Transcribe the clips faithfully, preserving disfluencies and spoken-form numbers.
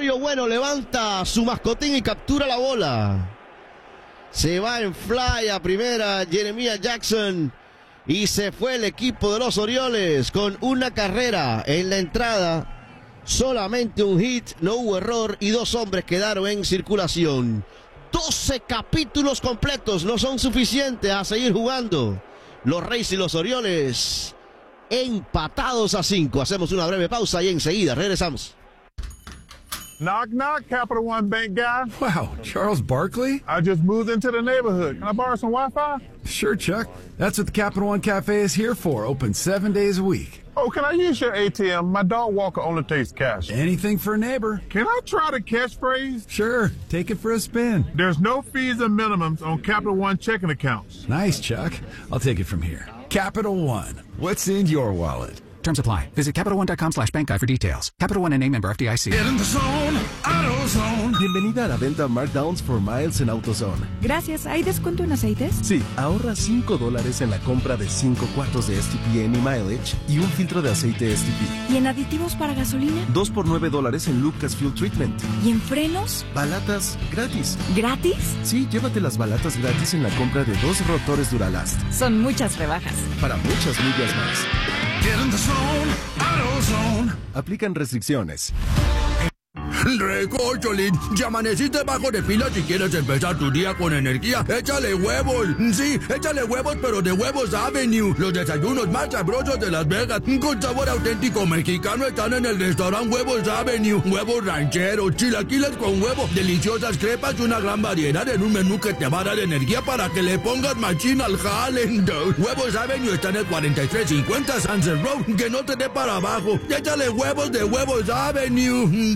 Osorio Bueno levanta su mascotín y captura la bola. Se va en fly a primera Jeremiah Jackson. Y se fue el equipo de los Orioles con una carrera en la entrada. Solamente un hit, no hubo error y dos hombres quedaron en circulación. doce capítulos completos no son suficientes a seguir jugando. Los Reyes y los Orioles empatados a cinco. Hacemos una breve pausa y enseguida regresamos. Knock, knock, Capital One Bank guy. Wow, Charles Barkley? I just moved into the neighborhood. Can I borrow some Wi-Fi? Sure, Chuck. That's what the Capital One Cafe is here for, open seven days a week. Oh, can I use your A T M? My dog walker only takes cash. Anything for a neighbor. Can I try the catchphrase? Sure, take it for a spin. There's no fees and minimums on Capital One checking accounts. Nice, Chuck. I'll take it from here. Capital One. What's in your wallet? Terms apply. Visit CapitalOne.com slash bank guy for details. Capital One N A member F D I C. Get in the zone, AutoZone. Bienvenida a la venta Markdowns for Miles en AutoZone. Gracias. ¿Hay descuento en aceites? Sí, ahorra cinco dólares en la compra de cinco cuartos de S T P Any Mileage y un filtro de aceite S T P. ¿Y en aditivos para gasolina? dos por nueve dólares en Lucas Fuel Treatment. ¿Y en frenos? Balatas gratis. ¿Gratis? Sí, llévate las balatas gratis en la compra de dos rotores Duralast. Son muchas rebajas. Para muchas millas más. Get in the zone, AutoZone. Aplican restricciones. Recócholín, ya amaneciste bajo de pila si quieres empezar tu día con energía. Échale huevos, sí, échale huevos, pero de Huevos Avenue. Los desayunos más sabrosos de Las Vegas, con sabor auténtico mexicano, están en el restaurante Huevos Avenue. Huevos rancheros, chilaquiles con huevo, deliciosas crepas y una gran variedad en un menú que te va a dar energía para que le pongas machín al jale. Huevos Avenue está en el cuarenta y tres cincuenta Sunset Road, que no te dé para abajo. Échale huevos de Huevos Avenue.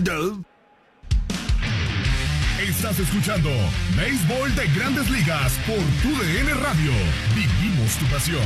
Estás escuchando Béisbol de Grandes Ligas por tu D N Radio. Vivimos tu pasión.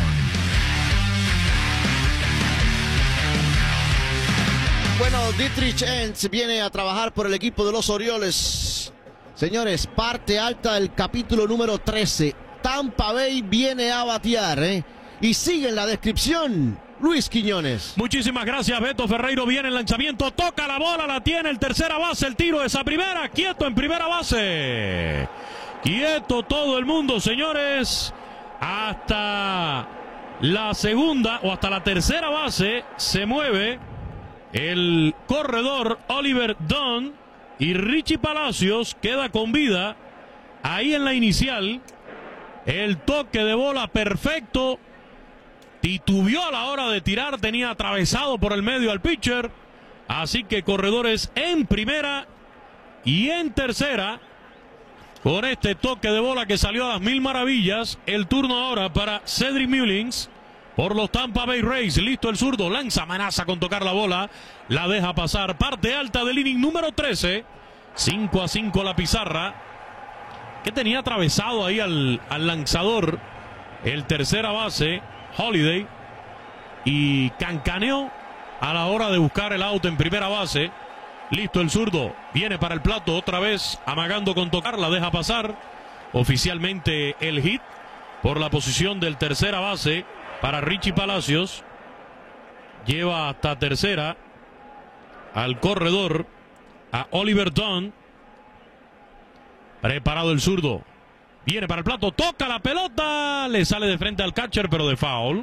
Bueno, Dietrich Enz viene a trabajar por el equipo de los Orioles. Señores, parte alta del capítulo número trece. Tampa Bay viene a batear, ¿eh? Y sigue en la descripción Luis Quiñones. Muchísimas gracias, Beto Ferreiro. Viene el lanzamiento, toca la bola, la tiene el tercera base, el tiro de esa primera, quieto en primera base. Quieto todo el mundo, señores. Hasta la segunda o hasta la tercera base se mueve el corredor Oliver Dunn y Richie Palacios queda con vida ahí en la inicial. El toque de bola perfecto. Titubeó a la hora de tirar, tenía atravesado por el medio al pitcher. Así que corredores en primera y en tercera. Con este toque de bola que salió a las mil maravillas. El turno ahora para Cedric Mullins por los Tampa Bay Rays. Listo el zurdo, lanza, amenaza con tocar la bola. La deja pasar, parte alta del inning número trece. cinco a cinco la pizarra. Que tenía atravesado ahí al, al lanzador el tercera base Holiday, y cancaneó a la hora de buscar el out en primera base. Listo el zurdo, viene para el plato otra vez, amagando con tocar, la deja pasar. Oficialmente el hit por la posición del tercera base para Richie Palacios. Lleva hasta tercera al corredor, a Oliver Dunn. Preparado el zurdo. Viene para el plato, toca la pelota, le sale de frente al catcher, pero de foul.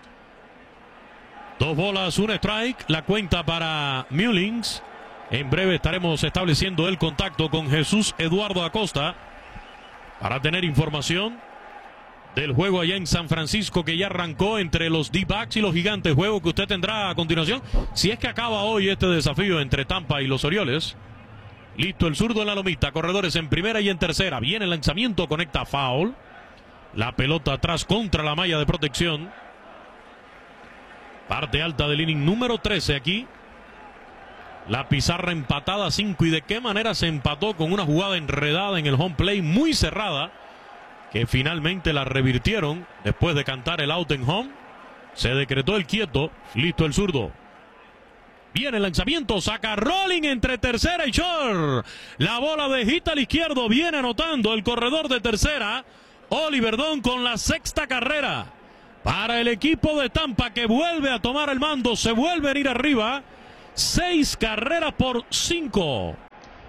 Dos bolas, un strike, la cuenta para Mullins. En breve estaremos estableciendo el contacto con Jesús Eduardo Acosta para tener información del juego allá en San Francisco que ya arrancó entre los D-backs y los Gigantes. Juego que usted tendrá a continuación, si es que acaba hoy este desafío entre Tampa y los Orioles. Listo el zurdo en la lomita, corredores en primera y en tercera. Viene el lanzamiento, conecta foul. La pelota atrás contra la malla de protección. Parte alta del inning número trece aquí. La pizarra empatada a cinco. ¿Y de qué manera se empató? Con una jugada enredada en el home play muy cerrada, que finalmente la revirtieron después de cantar el out en home. Se decretó el quieto. Listo el zurdo. Viene el lanzamiento, saca rolling entre tercera y short. La bola de hit al izquierdo, viene anotando el corredor de tercera, Oliver Dunn, con la sexta carrera para el equipo de Tampa, que vuelve a tomar el mando, se vuelve a ir arriba. Seis carreras por cinco.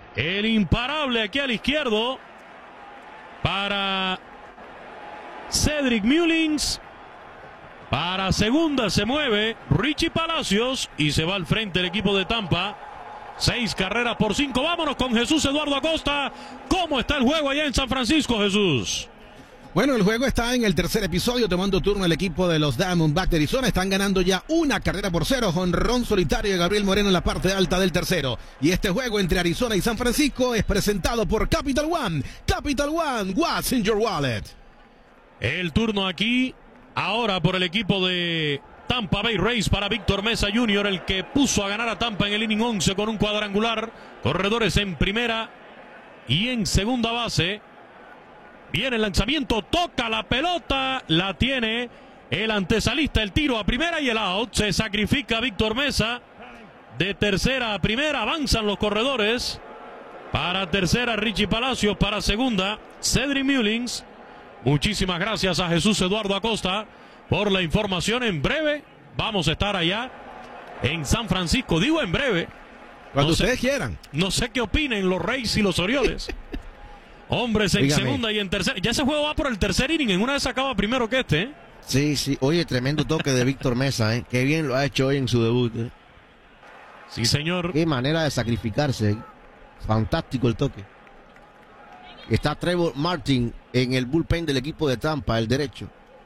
El imparable aquí al izquierdo para Cedric Mullins. Para segunda se mueve Richie Palacios y se va al frente el equipo de Tampa. Seis carreras por cinco. Vámonos con Jesús Eduardo Acosta. ¿Cómo está el juego allá en San Francisco, Jesús? Bueno, el juego está en el tercer episodio, tomando turno el equipo de los Diamondbacks de Arizona. Están ganando ya una carrera por cero. Jonrón solitario de Gabriel Moreno en la parte alta del tercero. Y este juego entre Arizona y San Francisco es presentado por Capital One. Capital One, what's in your wallet? El turno aquí, ahora por el equipo de Tampa Bay Rays para Víctor Mesa junior, el que puso a ganar a Tampa en el inning once con un cuadrangular. Corredores en primera y en segunda base. Viene el lanzamiento, toca la pelota, la tiene el antesalista, el tiro a primera y el out. Se sacrifica Víctor Mesa. De tercera a primera avanzan los corredores. Para tercera Richie Palacios, para segunda Cedric Mullins. Muchísimas gracias a Jesús Eduardo Acosta por la información. En breve vamos a estar allá en San Francisco. Digo en breve. Cuando no ustedes sé, quieran. No sé qué opinen los Rays y los Orioles. Hombres en Dígame. segunda y en tercera. Ya ese juego va por el tercer inning. En una vez acaba primero que este. ¿eh? Sí, sí. Oye, tremendo toque de Víctor Mesa, ¿eh? Qué bien lo ha hecho hoy en su debut. ¿eh? Sí, señor. Qué manera de sacrificarse. ¿eh? Fantástico el toque. Está Trevor Martin en el bullpen del equipo de Tampa, el derecho.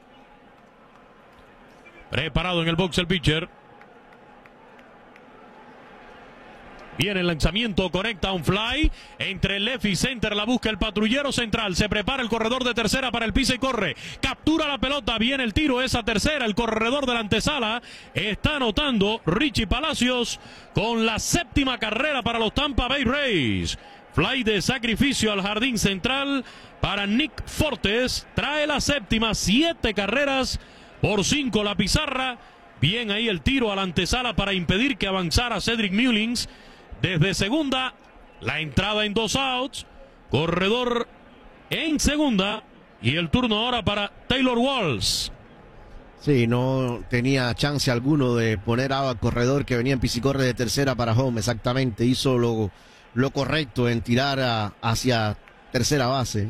Preparado en el box el pitcher. Viene el lanzamiento, conecta un fly. Entre left y center la busca el patrullero central. Se prepara el corredor de tercera para el pisa y corre. Captura la pelota, viene el tiro, esa tercera. El corredor de la antesala está anotando Richie Palacios con la séptima carrera para los Tampa Bay Rays. Fly de sacrificio al jardín central para Nick Fortes. Trae la séptima, siete carreras por cinco la pizarra. Bien ahí el tiro a la antesala para impedir que avanzara Cedric Mullins. Desde segunda, la entrada en dos outs. Corredor en segunda. Y el turno ahora para Taylor Walls. Sí, no tenía chance alguno de poner al corredor que venía en pisicorre de tercera para home. Exactamente, hizo lo, lo correcto en tirar a, hacia tercera base.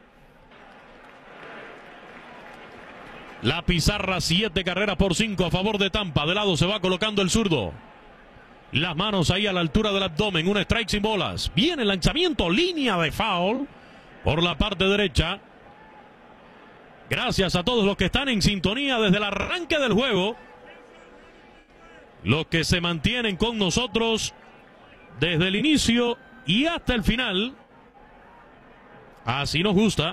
La pizarra, siete carreras por cinco a favor de Tampa. De lado se va colocando el zurdo. Las manos ahí a la altura del abdomen. Un strike sin bolas. Viene el lanzamiento. Línea de foul por la parte derecha. Gracias a todos los que están en sintonía desde el arranque del juego. Los que se mantienen con nosotros desde el inicio y hasta el final. Así nos gusta.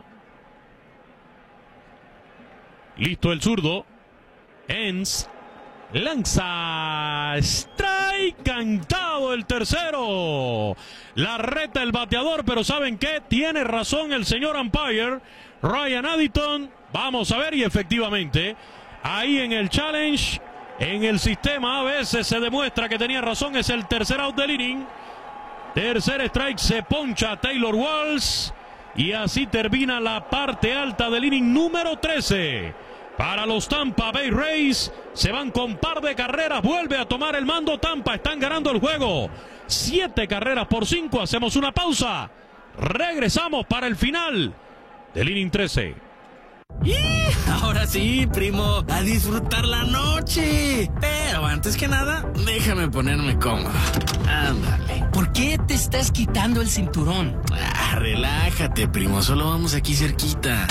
Listo el zurdo. Enz. Lanza, strike, cantado el tercero. La reta el bateador, pero ¿saben qué? Tiene razón el señor umpire, Ryan Addington. Vamos a ver, y efectivamente, ahí en el challenge, en el sistema a veces se demuestra que tenía razón. Es el tercer out del inning. Tercer strike, se poncha Taylor Walls. Y así termina la parte alta del inning número trece. Para los Tampa Bay Rays, se van con par de carreras, vuelve a tomar el mando Tampa, están ganando el juego. Siete carreras por cinco, hacemos una pausa. Regresamos para el final del inning trece. ¡Y! Ahora sí, primo, a disfrutar la noche. Pero antes que nada, déjame ponerme cómodo. Ándale. ¿Por qué te estás quitando el cinturón? Ah, relájate, primo, solo vamos aquí cerquita.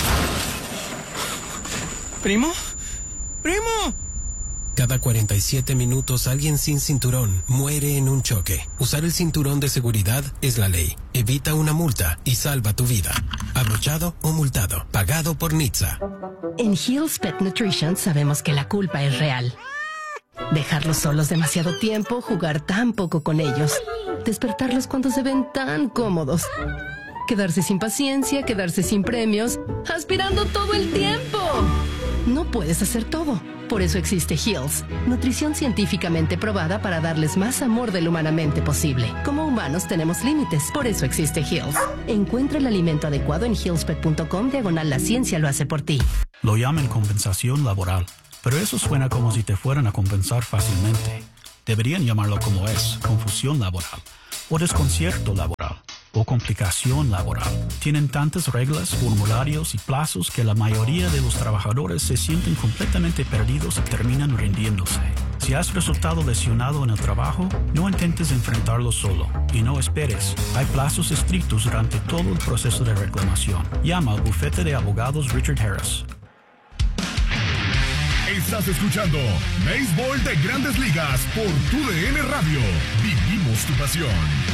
¿Primo? ¡Primo! Cada cuarenta y siete minutos alguien sin cinturón muere en un choque. Usar el cinturón de seguridad es la ley. Evita una multa y salva tu vida. Abrochado o multado. Pagado por N H T S A. En Hill's Pet Nutrition sabemos que la culpa es real. Dejarlos solos demasiado tiempo, jugar tan poco con ellos, despertarlos cuando se ven tan cómodos, quedarse sin paciencia, quedarse sin premios, aspirando todo el tiempo. No puedes hacer todo. Por eso existe Hill's, nutrición científicamente probada para darles más amor del humanamente posible. Como humanos tenemos límites, por eso existe Hill's. Encuentra el alimento adecuado en hillspet punto com diagonal la ciencia lo hace por ti. Lo llaman compensación laboral, pero eso suena como si te fueran a compensar fácilmente. Deberían llamarlo como es, confusión laboral o desconcierto laboral. o complicación laboral. Tienen tantas reglas, formularios y plazos que la mayoría de los trabajadores se sienten completamente perdidos y terminan rindiéndose. Si has resultado lesionado en el trabajo, no intentes enfrentarlo solo y no esperes. Hay plazos estrictos durante todo el proceso de reclamación. Llama al bufete de abogados Richard Harris. Estás escuchando Béisbol de Grandes Ligas por tu D N Radio. Vivimos tu pasión.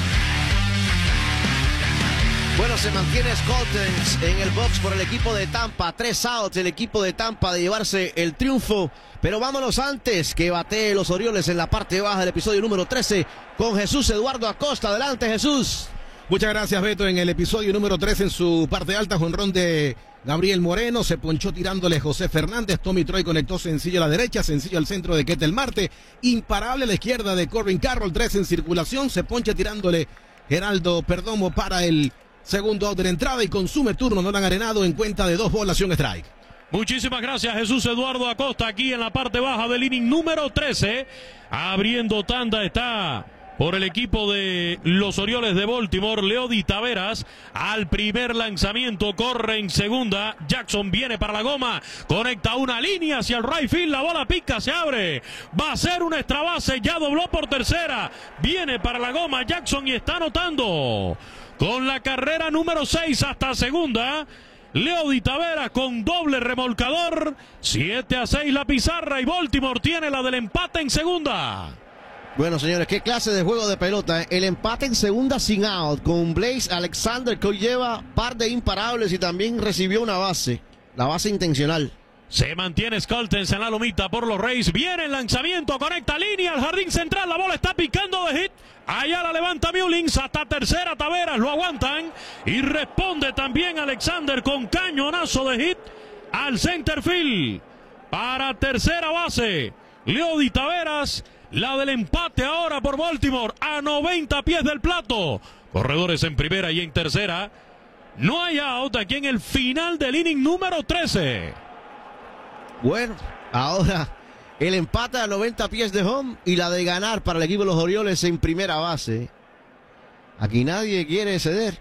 Bueno, se mantiene Skoltens en el box por el equipo de Tampa. Tres outs el equipo de Tampa de llevarse el triunfo. Pero vámonos antes que batee los Orioles en la parte baja del episodio número trece con Jesús Eduardo Acosta. Adelante, Jesús. Muchas gracias, Beto. En el episodio número trece, en su parte alta, jonrón de Gabriel Moreno, se ponchó tirándole José Fernández. Tommy Troy conectó sencillo a la derecha, sencillo al centro de Ketel Marte, imparable a la izquierda de Corbin Carroll, tres en circulación, se poncha tirándole Geraldo Perdomo para el segundo out de la entrada y consume turno Nolan Arenado en cuenta de dos bolas y un strike. Muchísimas gracias, Jesús Eduardo Acosta, aquí en la parte baja del inning número trece. Abriendo tanda está por el equipo de los Orioles de Baltimore, Leody Taveras. Al primer lanzamiento, corre en segunda. Jackson viene para la goma, conecta una línea hacia el right field. La bola pica, se abre. Va a ser una extra base, ya dobló por tercera. Viene para la goma Jackson y está anotando con la carrera número seis hasta segunda. Leody Taveras con doble remolcador. siete a seis la pizarra y Baltimore tiene la del empate en segunda. Bueno, señores, qué clase de juego de pelota, ¿eh? El empate en segunda sin out con Blaze Alexander, que hoy lleva par de imparables y también recibió una base, la base intencional. Se mantiene Skoltens en la lomita por los Rays. Viene el lanzamiento, conecta línea al jardín central. La bola está picando de hit. Allá la levanta Mullins, hasta tercera Taveras, lo aguantan. Y responde también Alexander con cañonazo de hit al center field. Para tercera base, Leody Taveras. La del empate ahora por Baltimore a noventa pies del plato. Corredores en primera y en tercera. No hay out aquí en el final del inning número trece. Bueno, ahora el empate a noventa pies de home y la de ganar para el equipo de los Orioles en primera base. Aquí nadie quiere ceder.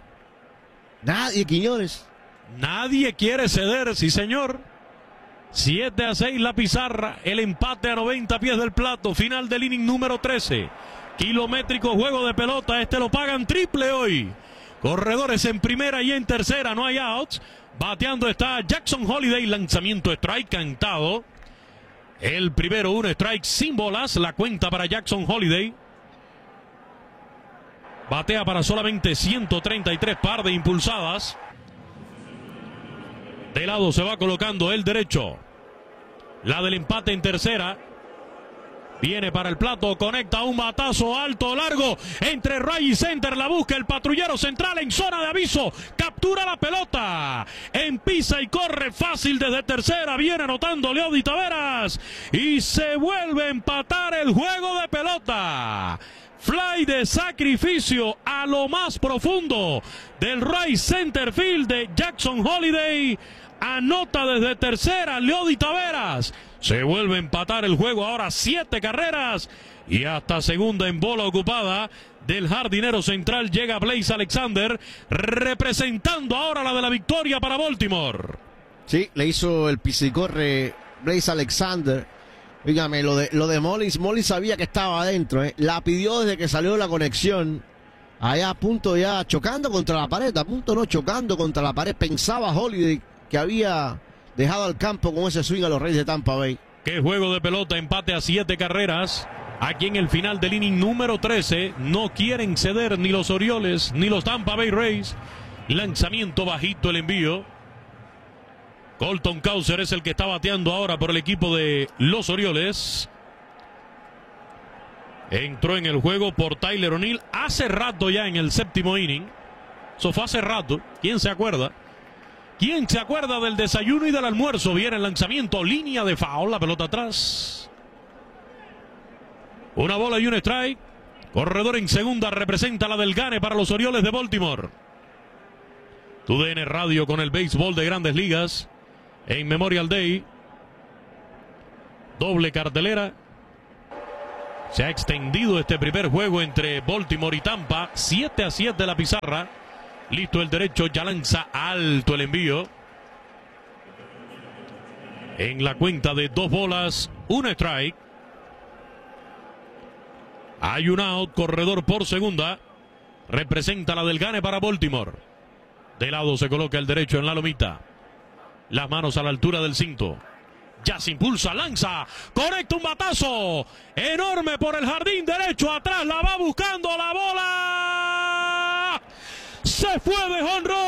Nadie, Quiñones. Nadie quiere ceder, sí señor. siete a seis la pizarra, el empate a noventa pies del plato, final del inning número trece. Kilométrico juego de pelota, este lo pagan triple hoy. Corredores en primera y en tercera, no hay outs. Bateando está Jackson Holiday, lanzamiento strike cantado. El primero, un strike sin bolas, la cuenta para Jackson Holiday. Batea para solamente ciento treinta y tres par de impulsadas. De lado se va colocando el derecho. La del empate en tercera. Viene para el plato, conecta un batazo alto, largo, entre Ray y center, la busca el patrullero central en zona de aviso, captura la pelota, empisa y corre fácil desde tercera, viene anotando Leody Taveras y se vuelve a empatar el juego de pelota. Fly de sacrificio a lo más profundo del right center field de Jackson Holiday. Anota desde tercera Leody Taveras. Se vuelve a empatar el juego ahora, siete carreras. Y hasta segunda en bola ocupada del jardinero central llega Blaze Alexander, representando ahora la de la victoria para Baltimore. Sí, le hizo el pisicorre Blaze Alexander. Dígame, lo de, lo de Mullins, Mullins sabía que estaba adentro, ¿eh? La pidió desde que salió la conexión. Allá a punto ya chocando contra la pared, a punto no chocando contra la pared. Pensaba Holiday que había dejado al campo con ese swing a los Reyes de Tampa Bay. Qué juego de pelota, empate a siete carreras. Aquí en el final del inning número trece, no quieren ceder ni los Orioles ni los Tampa Bay Rays. Lanzamiento bajito el envío. Colton Cowser es el que está bateando ahora por el equipo de los Orioles. Entró en el juego por Tyler O'Neill hace rato ya en el séptimo inning. Eso fue hace rato. ¿Quién se acuerda? ¿Quién se acuerda del desayuno y del almuerzo? Viene el lanzamiento, línea de foul, la pelota atrás. Una bola y un strike. Corredor en segunda, representa la del gane para los Orioles de Baltimore. Tu D N Radio con el béisbol de Grandes Ligas en Memorial Day. Doble cartelera. Se ha extendido este primer juego entre Baltimore y Tampa. siete a siete la pizarra. Listo el derecho, ya lanza alto el envío. En la cuenta de dos bolas, un strike. Hay un out, corredor por segunda. Representa la del gane para Baltimore. De lado se coloca el derecho en la lomita. Las manos a la altura del cinto. Ya se impulsa, lanza, conecta un batazo enorme por el jardín derecho, atrás la va buscando la bola. Se fue de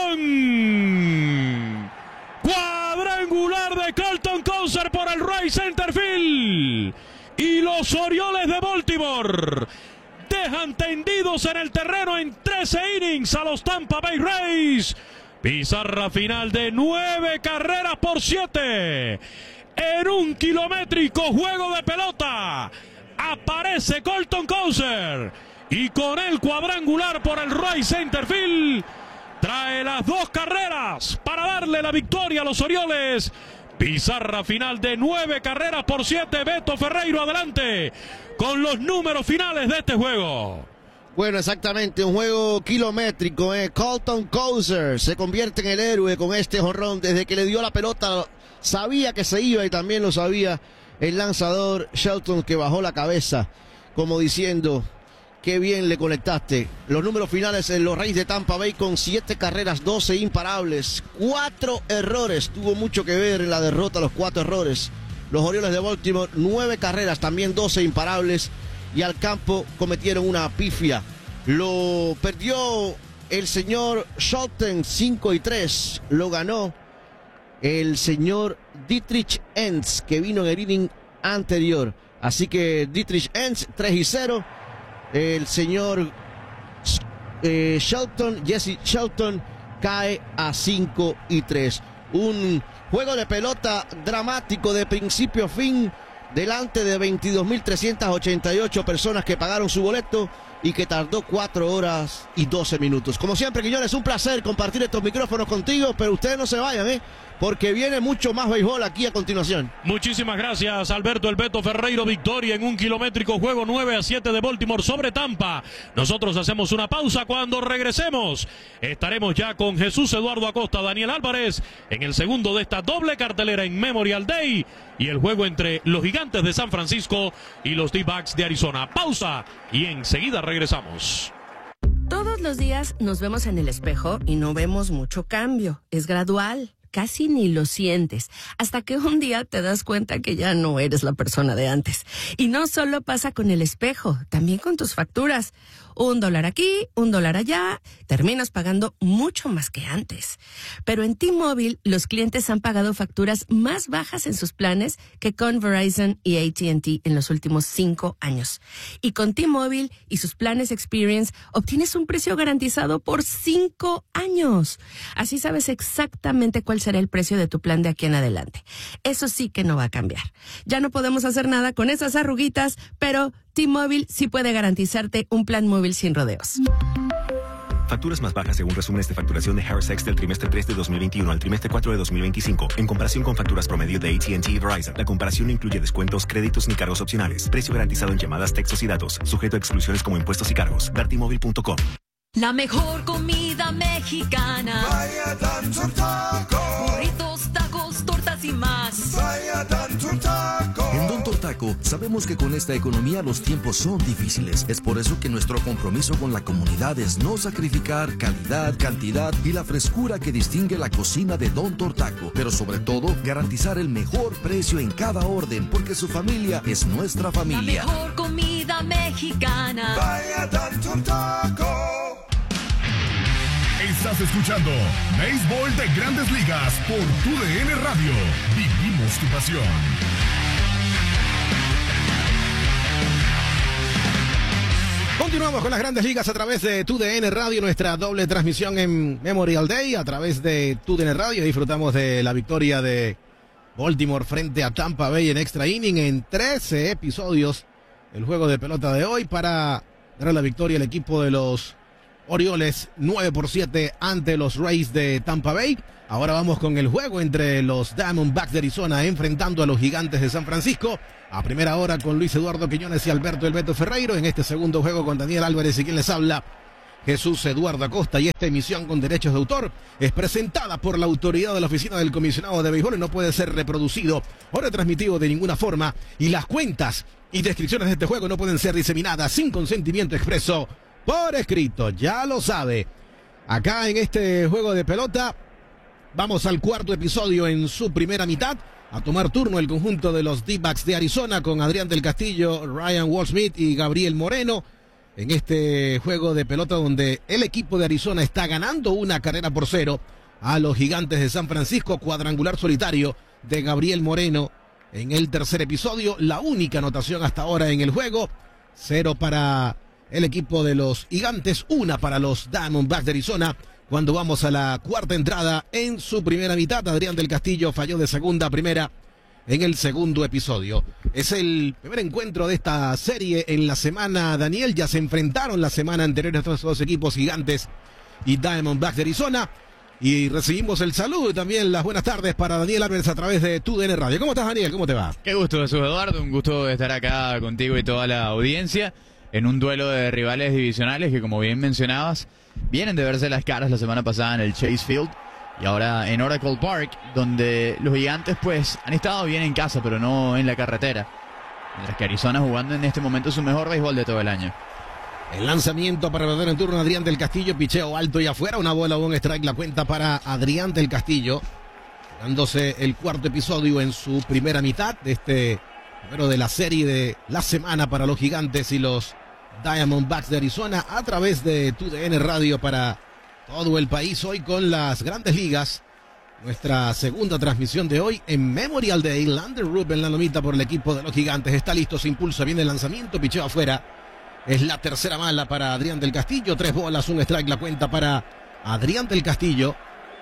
jonrón. Cuadrangular de Colton Cowser por el right center field. Y los Orioles de Baltimore dejan tendidos en el terreno en trece innings a los Tampa Bay Rays. Pizarra final de nueve carreras por siete. En un kilométrico juego de pelota aparece Colton Cowser y con el cuadrangular por el right center field trae las dos carreras para darle la victoria a los Orioles. Pizarra final de nueve carreras por siete. Beto Ferreiro adelante con los números finales de este juego. Bueno, exactamente, un juego kilométrico. Eh. Colton Cowser se convierte en el héroe con este jonrón. Desde que le dio la pelota sabía que se iba y también lo sabía el lanzador Shelton, que bajó la cabeza como diciendo: qué bien le conectaste. Los números finales en los Rays de Tampa Bay con siete carreras, doce imparables, cuatro errores. Tuvo mucho que ver en la derrota, los cuatro errores. Los Orioles de Baltimore, nueve carreras, también doce imparables. Y al campo cometieron una pifia. Lo perdió el señor Shelton, cinco y tres. Lo ganó el señor Dietrich Enns, que vino en el inning anterior. Así que Dietrich Enns, tres y cero. El señor eh, Shelton, Jesse Shelton, cae a cinco y tres. Un juego de pelota dramático de principio a fin, delante de veintidós mil trescientas ochenta y ocho personas que pagaron su boleto y que tardó cuatro horas y doce minutos. Como siempre, Quiñones, un placer compartir estos micrófonos contigo, pero ustedes no se vayan, ¿eh? Porque viene mucho más béisbol aquí a continuación. Muchísimas gracias, Alberto El Beto Ferreiro. Victoria en un kilométrico juego, nueve a siete de Baltimore sobre Tampa. Nosotros hacemos una pausa. Cuando regresemos estaremos ya con Jesús Eduardo Acosta, Daniel Álvarez en el segundo de esta doble cartelera en Memorial Day y el juego entre los Gigantes de San Francisco y los D-Backs de Arizona. Pausa y enseguida regresamos. Todos los días nos vemos en el espejo y no vemos mucho cambio. Es gradual. Casi ni lo sientes, hasta que un día te das cuenta que ya no eres la persona de antes. Y no solo pasa con el espejo, también con tus facturas. Un dólar aquí, un dólar allá, terminas pagando mucho más que antes. Pero en T-Mobile, los clientes han pagado facturas más bajas en sus planes que con Verizon y A T and T en los últimos cinco años. Y con T-Mobile y sus planes Experience, obtienes un precio garantizado por cinco años. Así sabes exactamente cuál será el precio de tu plan de aquí en adelante. Eso sí que no va a cambiar. Ya no podemos hacer nada con esas arruguitas, pero T-Mobile sí puede garantizarte un plan móvil sin rodeos. Facturas más bajas según resúmenes de facturación de Harris X del trimestre tres de dos mil veintiuno al trimestre cuatro de dos mil veinticinco. En comparación con facturas promedio de A T and T y Verizon, la comparación no incluye descuentos, créditos ni cargos opcionales. Precio garantizado en llamadas, textos y datos. Sujeto a exclusiones como impuestos y cargos. Dar T Mobile punto com. La mejor comida mexicana. Vaya Dancer Taco. Burritos, tacos, tortas y más. Vaya Dancer Taco. En Don Tortaco sabemos que con esta economía los tiempos son difíciles. Es por eso que nuestro compromiso con la comunidad es no sacrificar calidad, cantidad y la frescura que distingue la cocina de Don Tortaco. Pero sobre todo, garantizar el mejor precio en cada orden, porque su familia es nuestra familia. La mejor comida mexicana. Vaya Dancer Taco. Estás escuchando Béisbol de Grandes Ligas por Tu D N Radio. Vivimos tu pasión. Continuamos con las Grandes Ligas a través de Tu D N Radio, nuestra doble transmisión en Memorial Day. A través de Tu D N Radio disfrutamos de la victoria de Baltimore frente a Tampa Bay en extra inning en trece episodios. El juego de pelota de hoy para dar la victoria al equipo de los Orioles, nueve por siete ante los Rays de Tampa Bay. Ahora vamos con el juego entre los Diamondbacks de Arizona enfrentando a los Gigantes de San Francisco. A primera hora con Luis Eduardo Quiñones y Alberto El Beto Ferreiro. En este segundo juego con Daniel Álvarez y quien les habla, Jesús Eduardo Acosta, y esta emisión con derechos de autor es presentada por la autoridad de la Oficina del Comisionado de Béisbol y no puede ser reproducido o retransmitido de ninguna forma, y las cuentas y descripciones de este juego no pueden ser diseminadas sin consentimiento expreso por escrito. Ya lo sabe. Acá en este juego de pelota vamos al cuarto episodio en su primera mitad. A tomar turno el conjunto de los D-backs de Arizona con Adrián del Castillo, Ryan Walsh-Smith y Gabriel Moreno. En este juego de pelota donde el equipo de Arizona está ganando una carrera por cero a los Gigantes de San Francisco. Cuadrangular solitario de Gabriel Moreno en el tercer episodio. La única anotación hasta ahora en el juego. Cero para el equipo de los Gigantes, una para los Diamondbacks de Arizona. Cuando vamos a la cuarta entrada en su primera mitad, Adrián del Castillo falló de segunda a primera en el segundo episodio. Es el primer encuentro de esta serie en la semana, Daniel. Ya se enfrentaron la semana anterior estos dos equipos, Gigantes y Diamondbacks de Arizona. Y recibimos el saludo y también las buenas tardes para Daniel Álvarez a través de Tu D N Radio. ¿Cómo estás, Daniel? ¿Cómo te va? Qué gusto, Jesús Eduardo. Un gusto estar acá contigo y toda la audiencia en un duelo de rivales divisionales que, como bien mencionabas, vienen de verse las caras la semana pasada en el Chase Field y ahora en Oracle Park, donde los Gigantes pues han estado bien en casa, pero no en la carretera. Mientras que Arizona jugando en este momento su mejor béisbol de todo el año. El lanzamiento para perder en turno Adrián del Castillo, picheo alto y afuera, una bola, un strike, la cuenta para Adrián del Castillo, dándose el cuarto episodio en su primera mitad de este primero de la serie de la semana para los Gigantes y los Diamondbacks de Arizona a través de Tu D N Radio para todo el país. Hoy con las Grandes Ligas, nuestra segunda transmisión de hoy en Memorial Day. Lander Rupp en la lomita por el equipo de los Gigantes, está listo, se impulsa, viene el lanzamiento, picheo afuera. Es la tercera mala para Adrián del Castillo. Tres bolas, un strike, la cuenta para Adrián del Castillo.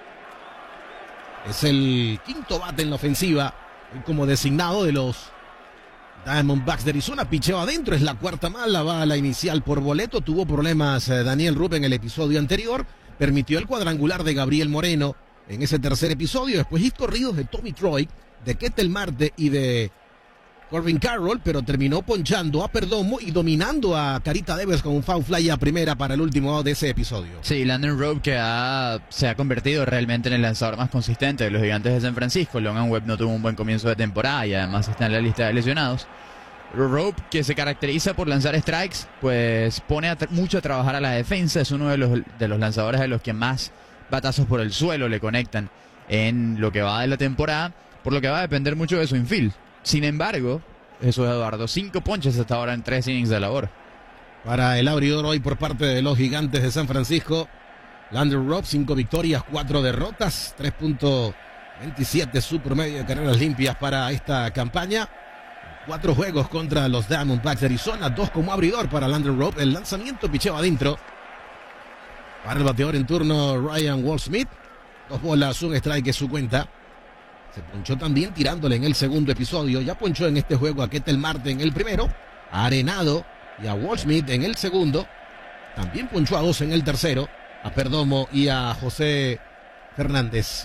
Es el quinto bate en la ofensiva, como designado de los Diamondbacks de Arizona. Picheo adentro, es la cuarta mala, va a la inicial por boleto. Tuvo problemas eh, Daniel Rupp en el episodio anterior. Permitió el cuadrangular de Gabriel Moreno en ese tercer episodio. Después hit corridos de Tommy Troy, de Ketel Marte y de Corbin Carroll, pero terminó ponchando a Perdomo y dominando a Carita Devers con un foul fly a primera para el último out de ese episodio. Sí, Landon Rowe que ha, se ha convertido realmente en el lanzador más consistente de los Gigantes de San Francisco. Logan Webb no tuvo un buen comienzo de temporada y además está en la lista de lesionados. Rowe, que se caracteriza por lanzar strikes, pues pone a mucho a trabajar a la defensa. Es uno de los, de los lanzadores de los que más batazos por el suelo le conectan en lo que va de la temporada, por lo que va a depender mucho de su infield. Sin embargo, Jesús Eduardo, cinco ponches hasta ahora en tres innings de labor. Para el abridor hoy por parte de los Gigantes de San Francisco, Landon Robb, cinco victorias, cuatro derrotas, tres punto veintisiete su promedio de carreras limpias para esta campaña. Cuatro juegos contra los Diamondbacks de Arizona, dos como abridor para Landon Robb. El lanzamiento, picheo adentro. Para el bateador en turno, Ryan Walsh-Smith. Dos bolas, un strike es su cuenta. Se ponchó también tirándole en el segundo episodio. Ya ponchó en este juego a Ketel Marte en el primero, a Arenado y a Walsh-Smith en el segundo. También ponchó a dos en el tercero, a Perdomo y a José Fernández.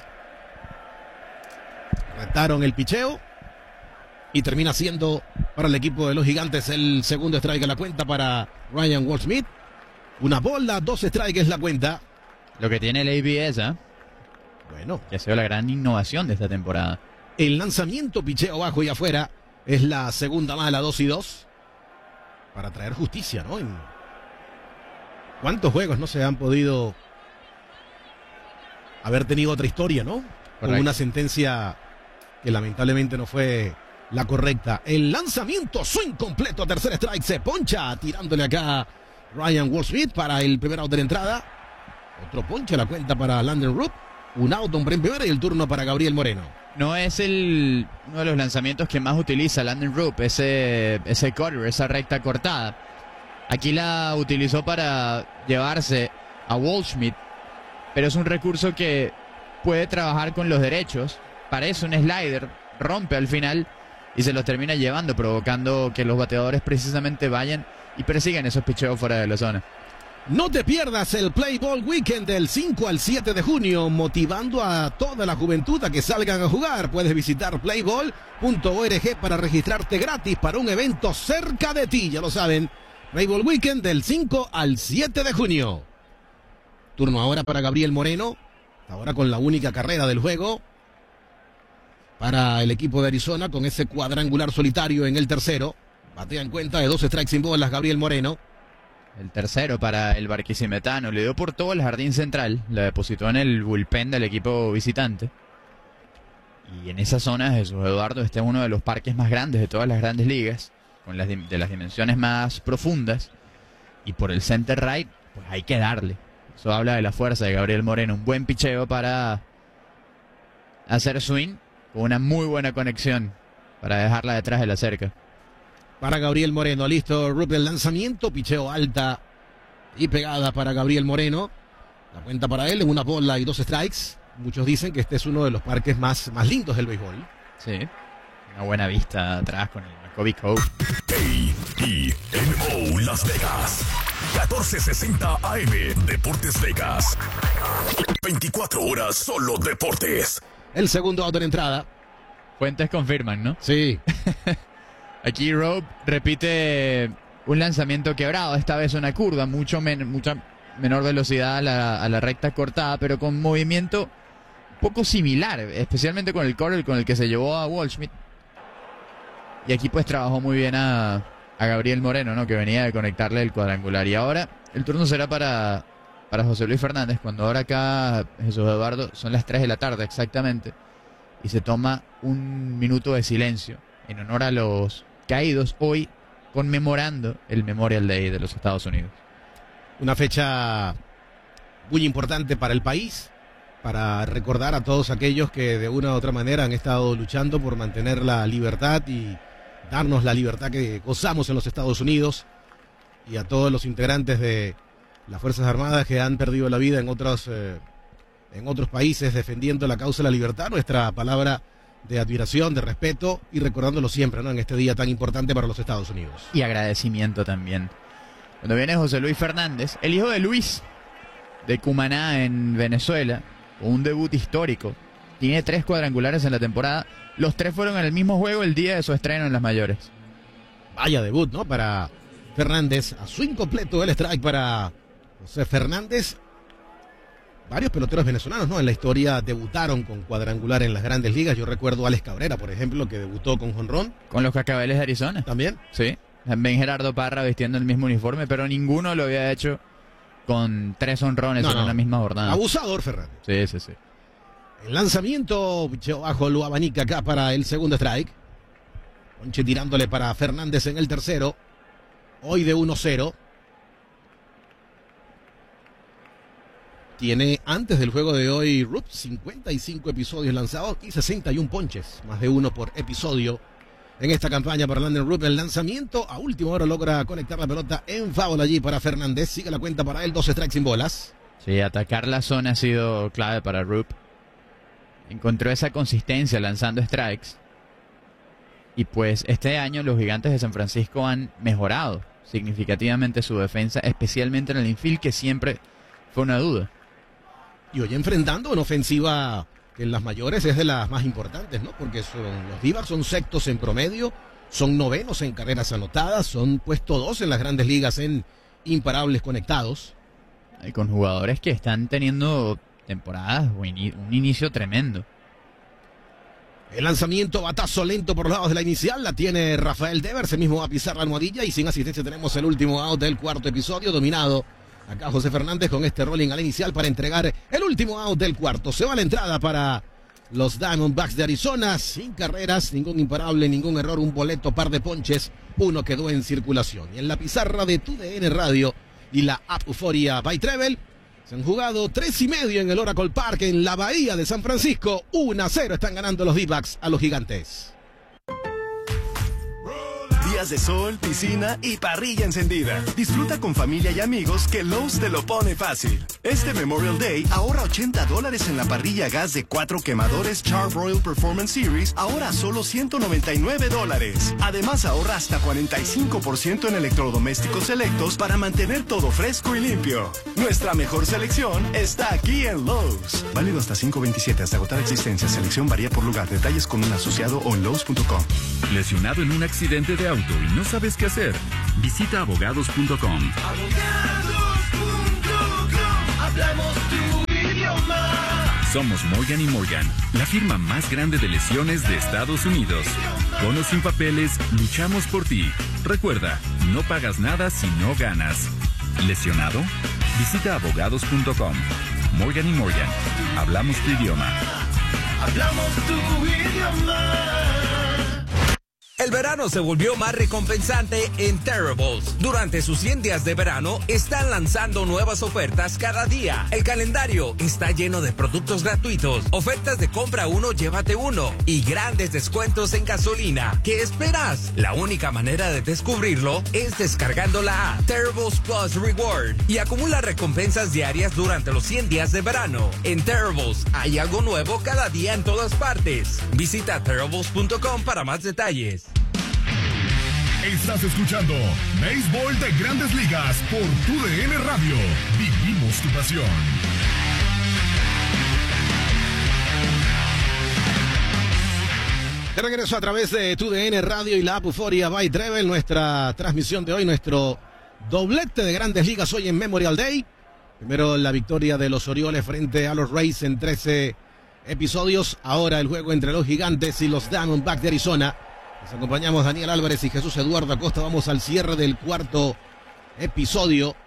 Retaron el picheo y termina siendo para el equipo de los Gigantes el segundo strike a la cuenta para Ryan Walsh-Smith. Una bola, dos strikes es la cuenta. Lo que tiene el A B S, ¿eh? Bueno, que ha sido la gran innovación de esta temporada. El lanzamiento, picheo abajo y afuera, es la segunda mala, dos y dos. Para traer justicia, ¿no? En ¿cuántos juegos no se han podido haber tenido otra historia, ¿no? Con una sentencia que lamentablemente no fue la correcta. El lanzamiento, swing completo, tercer strike, se poncha, tirándole acá Ryan Walsh-Smith para el primer out de la entrada. Otro ponche, la cuenta para Landon Rupp. Un out, hombre en primera y el turno para Gabriel Moreno. No es el uno de los lanzamientos que más utiliza Landon Rupp, ese, ese cutter, esa recta cortada. Aquí la utilizó para llevarse a Walsh-Smith, pero es un recurso que puede trabajar con los derechos. Parece un slider, rompe al final y se los termina llevando, provocando que los bateadores precisamente vayan y persigan esos picheos fuera de la zona. No te pierdas el Play Ball Weekend del cinco al siete de junio, motivando a toda la juventud a que salgan a jugar. Puedes visitar play ball punto org para registrarte gratis para un evento cerca de ti. Ya lo saben, Play Ball Weekend del cinco al siete de junio. Turno ahora para Gabriel Moreno, ahora con la única carrera del juego para el equipo de Arizona, con ese cuadrangular solitario en el tercero. Batea en cuenta de dos strikes sin bolas Gabriel Moreno. El tercero para el barquisimetano. Le dio por todo el jardín central. La depositó en el bullpen del equipo visitante. Y en esa zona, Jesús Eduardo, este es uno de los parques más grandes de todas las grandes ligas, con las de las dimensiones más profundas. Y por el center right, pues hay que darle. Eso habla de la fuerza de Gabriel Moreno. Un buen picheo para hacer swing, con una muy buena conexión para dejarla detrás de la cerca. Para Gabriel Moreno, listo, Rupp, el lanzamiento, picheo alta y pegada para Gabriel Moreno. La cuenta para él en una bola y dos strikes. Muchos dicen que este es uno de los parques más, más lindos del béisbol. Sí, una buena vista atrás con el McCovey Cove. A E N O Las Vegas, catorce sesenta A M, Deportes Vegas. veinticuatro horas solo deportes. El segundo out en entrada. Fuentes confirman, ¿no? Sí. Aquí Rob repite un lanzamiento quebrado, esta vez una curva, mucho men mucha menor velocidad a la, a la recta cortada, pero con movimiento un poco similar, especialmente con el curl con el que se llevó a Waldschmidt. Y aquí pues trabajó muy bien a, a Gabriel Moreno, ¿no? Que venía de conectarle el cuadrangular. Y ahora el turno será para, para José Luis Fernández, cuando ahora acá, Jesús Eduardo, son las tres de la tarde exactamente, y se toma un minuto de silencio en honor a los caídos, hoy conmemorando el Memorial Day de los Estados Unidos. Una fecha muy importante para el país, para recordar a todos aquellos que de una u otra manera han estado luchando por mantener la libertad y darnos la libertad que gozamos en los Estados Unidos, y a todos los integrantes de las Fuerzas Armadas que han perdido la vida en otros, eh, en otros países defendiendo la causa de la libertad. Nuestra palabra de admiración, de respeto, y recordándolo siempre, ¿no? En este día tan importante para los Estados Unidos. Y agradecimiento también. Cuando viene José Luis Fernández, el hijo de Luis, de Cumaná en Venezuela, con un debut histórico. Tiene tres cuadrangulares en la temporada. Los tres fueron en el mismo juego el día de su estreno en las mayores. Vaya debut, ¿no? Para Fernández, a swing completo el strike para José Fernández. Varios peloteros venezolanos, ¿no? En la historia debutaron con cuadrangular en las grandes ligas. Yo recuerdo a Alex Cabrera, por ejemplo, que debutó con jonrón. Con los Cascabeles de Arizona. ¿También? Sí. También Gerardo Parra vistiendo el mismo uniforme, pero ninguno lo había hecho con tres honrones no, en no. una misma jornada. Abusador Fernández. Sí, sí, sí. El lanzamiento, picheo bajo, lo abanica acá para el segundo strike. Ponche tirándole para Fernández en el tercero. Hoy de uno cero. Tiene antes del juego de hoy Rupp cincuenta y cinco episodios lanzados y sesenta y uno ponches, más de uno por episodio en esta campaña para Landon Rupp. El lanzamiento a última hora logra conectar la pelota en foul allí para Fernández. Sigue la cuenta para él, dos strikes sin bolas. Sí, atacar la zona ha sido clave para Rupp. Encontró esa consistencia lanzando strikes. Y pues este año los Gigantes de San Francisco han mejorado significativamente su defensa, especialmente en el infield, que siempre fue una duda. Y hoy enfrentando una ofensiva que en las mayores es de las más importantes, ¿no? Porque son, los D-backs son sextos en promedio, son novenos en carreras anotadas, son puesto dos en las grandes ligas en imparables conectados. Y con jugadores que están teniendo temporadas, un inicio tremendo. El lanzamiento, batazo lento por los lados de la inicial, la tiene Rafael Devers, el mismo va a pisar la almohadilla, y sin asistencia tenemos el último out del cuarto episodio, dominado acá José Fernández con este rolling a la inicial para entregar el último out del cuarto. Se va a la entrada para los Diamondbacks de Arizona, sin carreras, ningún imparable, ningún error, un boleto, par de ponches, uno quedó en circulación. Y en la pizarra de Tu D N Radio y la app Euforia by Travel, se han jugado tres y medio en el Oracle Park en la Bahía de San Francisco. uno a cero están ganando los D-backs a los Gigantes. Días de sol, piscina y parrilla encendida. Disfruta con familia y amigos que Lowe's te lo pone fácil. Este Memorial Day ahorra ochenta dólares en la parrilla gas de cuatro quemadores Char Royal Performance Series, ahora solo ciento noventa y nueve dólares. Además ahorra hasta cuarenta y cinco por ciento en electrodomésticos selectos para mantener todo fresco y limpio. Nuestra mejor selección está aquí en Lowe's. Válido hasta cinco veintisiete, hasta agotar existencia. Selección varía por lugar. Detalles con un asociado o en Lowe's punto com. ¿Lesionado en un accidente de auto y no sabes qué hacer? Visita abogados punto com. Abogados punto com. Hablamos tu idioma. Somos Morgan y Morgan, la firma más grande de lesiones de Estados Unidos. Con o sin papeles, luchamos por ti. Recuerda, no pagas nada si no ganas. ¿Lesionado? Visita abogados punto com. Morgan y Morgan, hablamos tu idioma. Hablamos tu idioma. El verano se volvió más recompensante en Terribles. Durante sus cien días de verano, están lanzando nuevas ofertas cada día. El calendario está lleno de productos gratuitos, ofertas de compra uno, llévate uno y grandes descuentos en gasolina. ¿Qué esperas? La única manera de descubrirlo es descargando la app Terribles Plus Reward y acumula recompensas diarias durante los cien días de verano. En Terribles hay algo nuevo cada día en todas partes. Visita terribles punto com para más detalles. Estás escuchando Béisbol de Grandes Ligas por tu D N Radio. Vivimos tu pasión. De regreso a través de tu D N Radio y la app Euforia by Treble, nuestra transmisión de hoy, nuestro doblete de Grandes Ligas hoy en Memorial Day. Primero la victoria de los Orioles frente a los Rays en trece episodios. Ahora el juego entre los Gigantes y los Diamondbacks de Arizona. Nos acompañamos Daniel Álvarez y Jesús Eduardo Acosta. Vamos al cierre del cuarto episodio.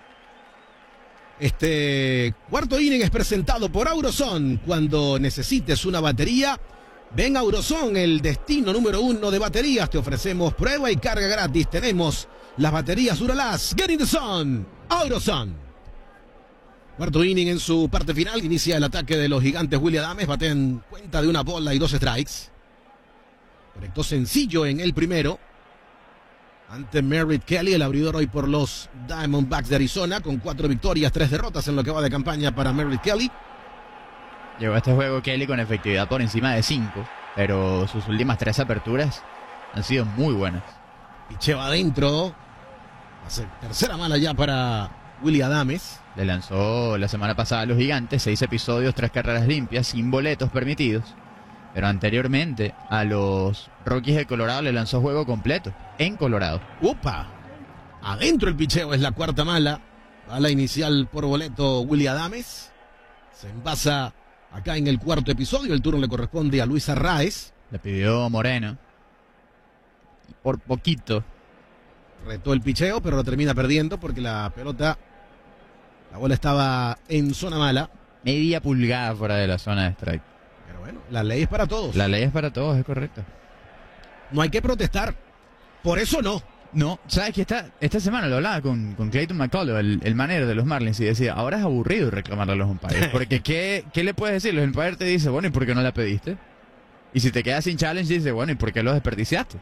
Este cuarto inning es presentado por Auroson. Cuando necesites una batería, ven a Auroson, el destino número uno de baterías. Te ofrecemos prueba y carga gratis. Tenemos las baterías Duralast. Get in the sun. Auroson. Cuarto inning en su parte final. Inicia el ataque de los Gigantes. Willy Adames bate en cuenta de una bola y dos strikes. Conectó sencillo en el primero ante Merritt Kelly, el abridor hoy por los Diamondbacks de Arizona, con cuatro victorias, tres derrotas en lo que va de campaña para Merritt Kelly. Llegó a este juego Kelly con efectividad por encima de cinco, pero sus últimas tres aperturas han sido muy buenas. Picheo adentro, tercera mala ya para Willy Adames. Le lanzó la semana pasada a los Gigantes, seis episodios, tres carreras limpias, sin boletos permitidos. Pero anteriormente a los Rockies de Colorado le lanzó juego completo en Colorado. ¡Upa! Adentro el picheo, es la cuarta mala. Bala inicial por boleto Willy Adames. Se envasa acá en el cuarto episodio. El turno le corresponde a Luis Arraez. Le pidió Moreno. Y por poquito. Retó el picheo, pero lo termina perdiendo porque la pelota, la bola estaba en zona mala. Media pulgada fuera de la zona de strike. Bueno, la ley es para todos. La ley es para todos, es correcto. No hay que protestar. Por eso no. No, ¿sabes que esta, esta semana lo hablaba con, con Clayton McCullough, el, el manager de los Marlins, y decía, ahora es aburrido reclamarle a los umpires. Porque ¿qué, ¿qué le puedes decir? Los umpires te dicen, bueno, ¿y por qué no la pediste? Y si te quedas sin challenge, dice, bueno, ¿y por qué lo desperdiciaste?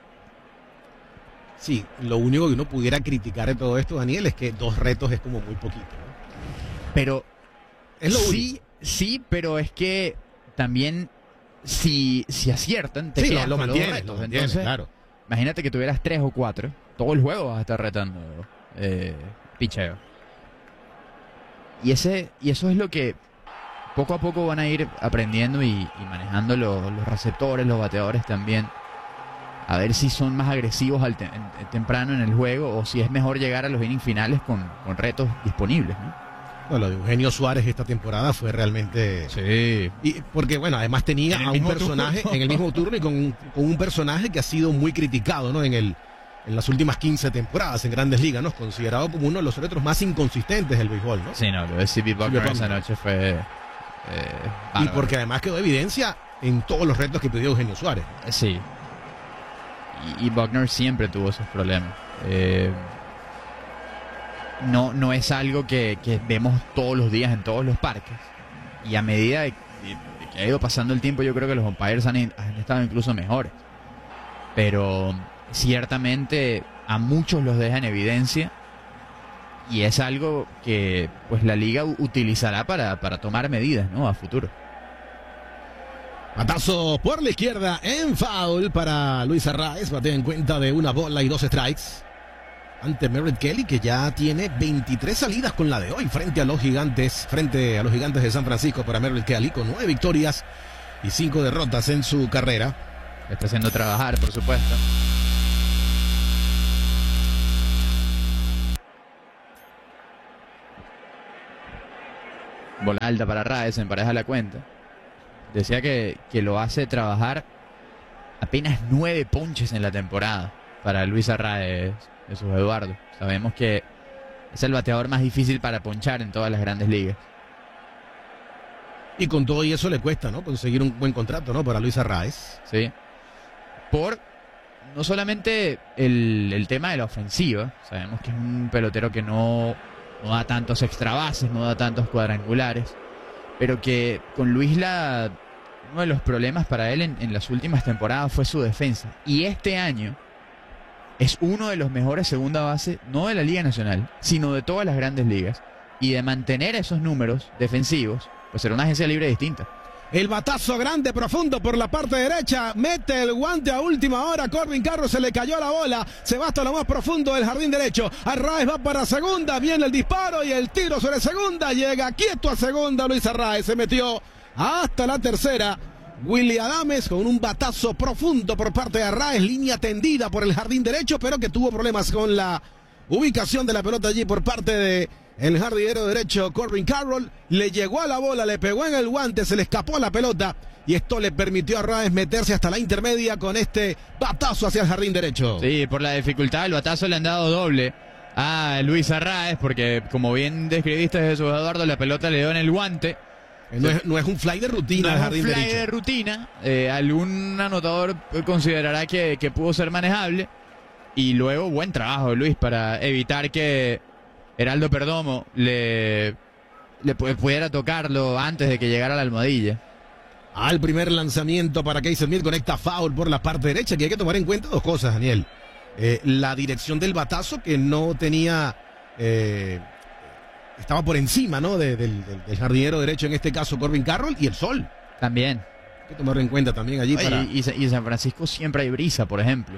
Sí, lo único que uno pudiera criticar de todo esto, Daniel, es que dos retos es como muy poquito, ¿no? Pero es lo sí, único. sí, pero es que también si, si aciertan, te sí, quedas lo, lo con mantienes, los retos. lo mantienes, Entonces, claro. Imagínate que tuvieras tres o cuatro, todo el juego vas a estar retando eh, picheo. Y, ese, y eso es lo que poco a poco van a ir aprendiendo y, y manejando los, los receptores, los bateadores también. A ver si son más agresivos al te, en, temprano en el juego o si es mejor llegar a los innings finales con, con retos disponibles, ¿no? Bueno, lo de Eugenio Suárez esta temporada fue realmente... Sí. Y porque, bueno, además tenía a un personaje turno. en el mismo turno y con, con un personaje que ha sido muy criticado, ¿no? En el en las últimas quince temporadas en Grandes Ligas, ¿no? Considerado como uno de los retros más inconsistentes del béisbol, ¿no? Sí, no, lo de C B Buckner esa noche fue... Eh, y porque además quedó evidencia en todos los retos que pidió Eugenio Suárez. Sí. Y, y Buckner siempre tuvo esos problemas. Eh... No, no es algo que, que vemos todos los días en todos los parques. Y a medida de, de, de que ha ido pasando el tiempo, yo creo que los umpires han, han estado incluso mejores. Pero ciertamente a muchos los deja en evidencia. Y es algo que pues la liga utilizará para, para tomar medidas, ¿no? A futuro. Batazo por la izquierda en foul para Luis Arraez. Batea en cuenta de una bola y dos strikes ante Merritt Kelly, que ya tiene veintitrés salidas con la de hoy frente a los Gigantes, frente a los Gigantes de San Francisco para Merritt Kelly, con nueve victorias y cinco derrotas en su carrera. Está haciendo trabajar, por supuesto. Bola alta para Raes, empareja la cuenta. Decía que, que lo hace trabajar apenas nueve ponches en la temporada para Luis Arraez, Jesús Eduardo. Sabemos que es el bateador más difícil para ponchar en todas las grandes ligas. Y con todo y eso le cuesta, ¿no? Conseguir un buen contrato, ¿no? Para Luis Arraez. Sí. Por no solamente el, el tema de la ofensiva. Sabemos que es un pelotero que no, no da tantos extra bases, no da tantos cuadrangulares. Pero que con Luis la... uno de los problemas para él en, en las últimas temporadas fue su defensa. Y este año es uno de los mejores segunda base, no de la Liga Nacional, sino de todas las grandes ligas. Y de mantener esos números defensivos, pues será una agencia libre distinta. El batazo grande, profundo por la parte derecha. Mete el guante a última hora. Corbin Carroll, se le cayó la bola. Se va hasta lo más profundo del jardín derecho. Arraez va para segunda. Viene el disparo y el tiro sobre segunda. Llega quieto a segunda. Luis Arraez se metió hasta la tercera. Willy Adames con un batazo profundo por parte de Arraez. Línea tendida por el jardín derecho, pero que tuvo problemas con la ubicación de la pelota allí por parte de el jardinero derecho Corbin Carroll. Le llegó a la bola, le pegó en el guante, se le escapó la pelota y esto le permitió a Arraez meterse hasta la intermedia con este batazo hacia el jardín derecho. Sí, por la dificultad el batazo le han dado doble a Luis Arraez porque, como bien describiste, Jesús Eduardo, la pelota le dio en el guante. No es, no es un fly de rutina. No el es jardín un fly derecho. de rutina. Eh, algún anotador considerará que, que pudo ser manejable. Y luego buen trabajo, Luis, para evitar que Heraldo Perdomo le, le pudiera tocarlo antes de que llegara a la almohadilla. Al primer lanzamiento para Casey Smith, conecta foul por la parte derecha, que hay que tomar en cuenta dos cosas, Daniel. Eh, la dirección del batazo, que no tenía... Eh, estaba por encima, ¿no? De, del, del, del jardinero derecho, en este caso Corbin Carroll, y el sol. También. Hay que tomarlo en cuenta también allí. Oye, para... y, y en San Francisco siempre hay brisa, por ejemplo.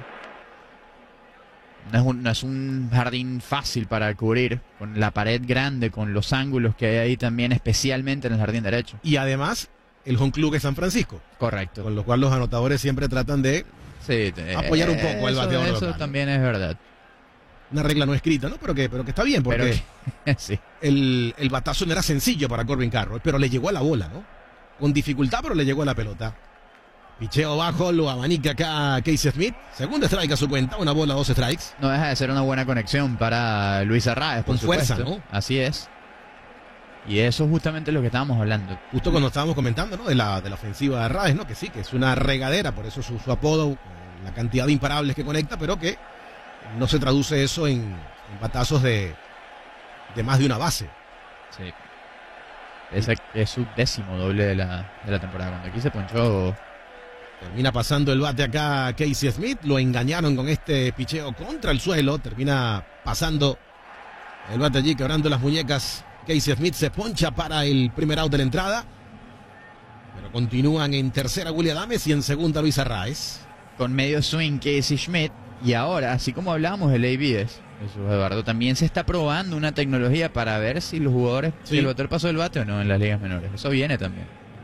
No es, un, no es un jardín fácil para cubrir, con la pared grande, con los ángulos que hay ahí también, especialmente en el jardín derecho. Y además, el home club es San Francisco. Correcto. Con lo cual los anotadores siempre tratan de sí, te, apoyar un poco al bateador. Eso local. También es verdad. Una regla no escrita, ¿no? Pero que, pero que está bien, porque pero, sí. el, el batazo no era sencillo para Corbin Carroll, pero le llegó a la bola, ¿no? Con dificultad, pero le llegó a la pelota. Picheo bajo, lo abanica acá Casey Smith. Segundo strike a su cuenta, una bola, dos strikes. No deja de ser una buena conexión para Luis Arraez, por Con fuerza, supuesto. ¿no? Así es. Y eso es justamente lo que estábamos hablando. Justo cuando estábamos comentando, ¿no? De la, de la ofensiva de Arraez, ¿no? Que sí, que es una regadera, por eso su, su apodo, la cantidad de imparables que conecta, pero que no se traduce eso en, en batazos de, de más de una base. Sí. Ese es su décimo doble de la, de la temporada. Cuando aquí se ponchó... Termina pasando el bate acá Casey Smith. Lo engañaron con este picheo contra el suelo. Termina pasando el bate allí, quebrando las muñecas. Casey Smith se poncha para el primer out de la entrada. Pero continúan en tercera Willy Adames y en segunda Luis Arraez. Con medio swing Casey Schmidt. Y ahora, así como hablábamos del A B S, Jesús Eduardo, también se está probando una tecnología para ver si los jugadores, sí. si el bateador pasó el bate o no en las ligas menores. Eso viene también.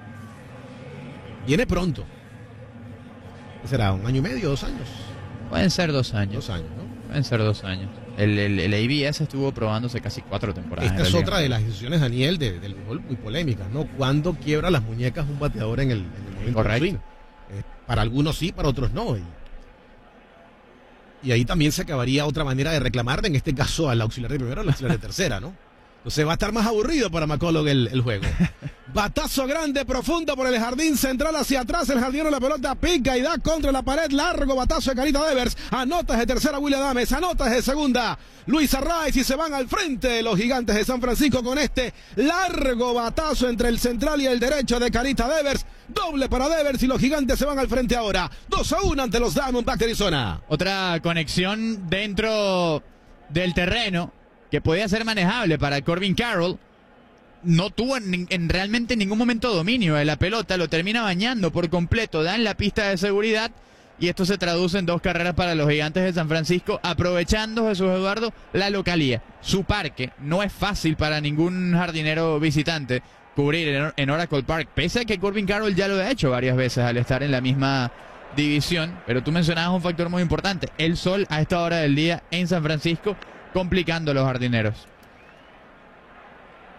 Viene pronto. ¿Qué será? ¿Un año y medio? ¿Dos años? Pueden ser dos años. Dos años, ¿no? Pueden ser dos años. El, el, el A B S estuvo probándose casi cuatro temporadas. Esta es otra de las decisiones, Daniel, de, del béisbol muy polémicas, ¿no? ¿Cuándo quiebra las muñecas un bateador en el, en el momento Correcto. del swing? Eh, para algunos sí, para otros no. Y, y ahí también se acabaría otra manera de reclamarle, en este caso al auxiliar de primera o al auxiliar de tercera, ¿no? Entonces va a estar más aburrido para McCullough el, el juego. Batazo grande, profundo por el jardín central hacia atrás. El jardinero la pelota pica y da contra la pared. Largo batazo de Carita Devers. Anotas de tercera Willy Adames. Anotas de segunda Luis Arraez. Y se van al frente los Gigantes de San Francisco con este largo batazo entre el central y el derecho de Carita Devers. Doble para Devers y los Gigantes se van al frente ahora. dos a uno ante los Diamondbacks de Arizona. Otra conexión dentro del terreno que podía ser manejable para Corbin Carroll. No tuvo en, en realmente en ningún momento dominio de la pelota, lo termina bañando por completo, da en la pista de seguridad y esto se traduce en dos carreras para los Gigantes de San Francisco, aprovechando, Jesús Eduardo, la localía. Su parque no es fácil para ningún jardinero visitante cubrir en, en Oracle Park, pese a que Corbin Carroll ya lo ha hecho varias veces al estar en la misma división, pero tú mencionabas un factor muy importante, el sol a esta hora del día en San Francisco, complicando a los jardineros.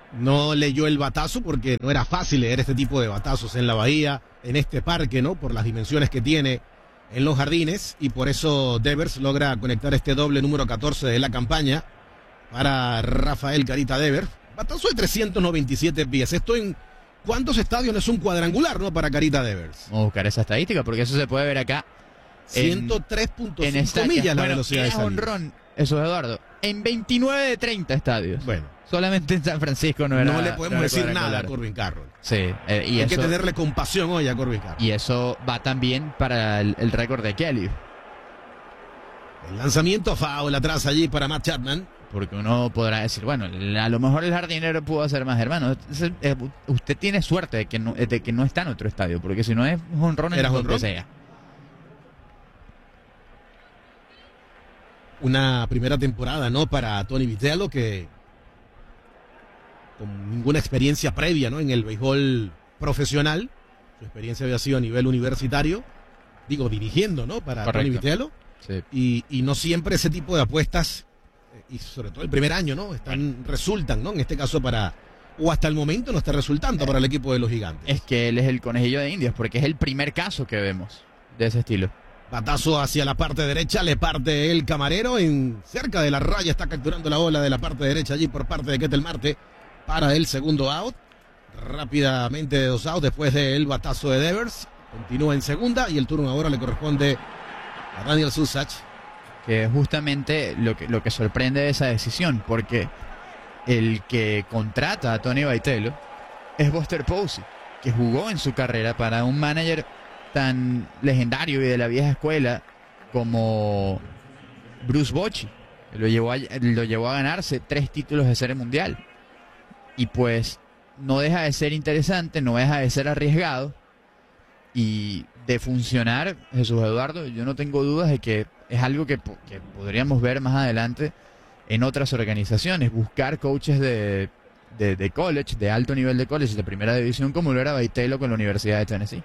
no leyó el batazo porque no era fácil leer este tipo de batazos en la bahía, en este parque, ¿no? Por las dimensiones que tiene en los jardines, y por eso Devers logra conectar este doble número catorce de la campaña para Rafael Carita Devers. Batazo de trescientos noventa y siete pies. Esto en cuántos estadios no es un cuadrangular, ¿no? Para Carita Devers. Vamos a buscar esa estadística porque eso se puede ver acá. ciento tres punto cinco millas la bueno, velocidad de salida. Honrón, eso Eduardo, en veintinueve de treinta estadios. Bueno. Solamente en San Francisco no era. No le podemos no decir nada a Corbin Carroll. Sí. Eh, y Hay eso, que tenerle compasión hoy a Corbin Carroll. Y eso va también para el, el récord de Kelly. El lanzamiento foul atrás allí para Matt Chapman. Porque uno podrá decir, bueno, a lo mejor el jardinero pudo hacer más, hermano. Usted tiene suerte de que no, de que no está en otro estadio, porque si no es jonrón en donde sea. Una primera temporada, ¿no? Para Tony Vitello, que con ninguna experiencia previa, ¿no? En el béisbol profesional. Su experiencia había sido a nivel universitario. Digo, dirigiendo, ¿no? Para Correcto. Tony Vitello. Sí. Y, y no siempre ese tipo de apuestas, y sobre todo el primer año, ¿no? Están, resultan, ¿no? En este caso para, o hasta el momento no está resultando para el equipo de los Gigantes. Es que él es el conejillo de Indias, porque es el primer caso que vemos de ese estilo. Batazo hacia la parte derecha, le parte el camarero, en cerca de la raya está capturando la bola de la parte derecha allí por parte de Ketel Marte para el segundo out. Rápidamente de dos outs después del batazo de Devers. Continúa en segunda y el turno ahora le corresponde a Daniel Susach. Que es justamente lo que, lo que sorprende de esa decisión, porque el que contrata a Tony Vitello es Buster Posey, que jugó en su carrera para un manager tan legendario y de la vieja escuela como Bruce Bochy. Lo llevó a, lo llevó a ganarse tres títulos de Serie Mundial. Y pues no deja de ser interesante, no deja de ser arriesgado. Y de funcionar, Jesús Eduardo, yo no tengo dudas de que es algo que, que podríamos ver más adelante en otras organizaciones. Buscar coaches de, de, de college, de alto nivel de college, de primera división, como lo era Vitello con la Universidad de Tennessee.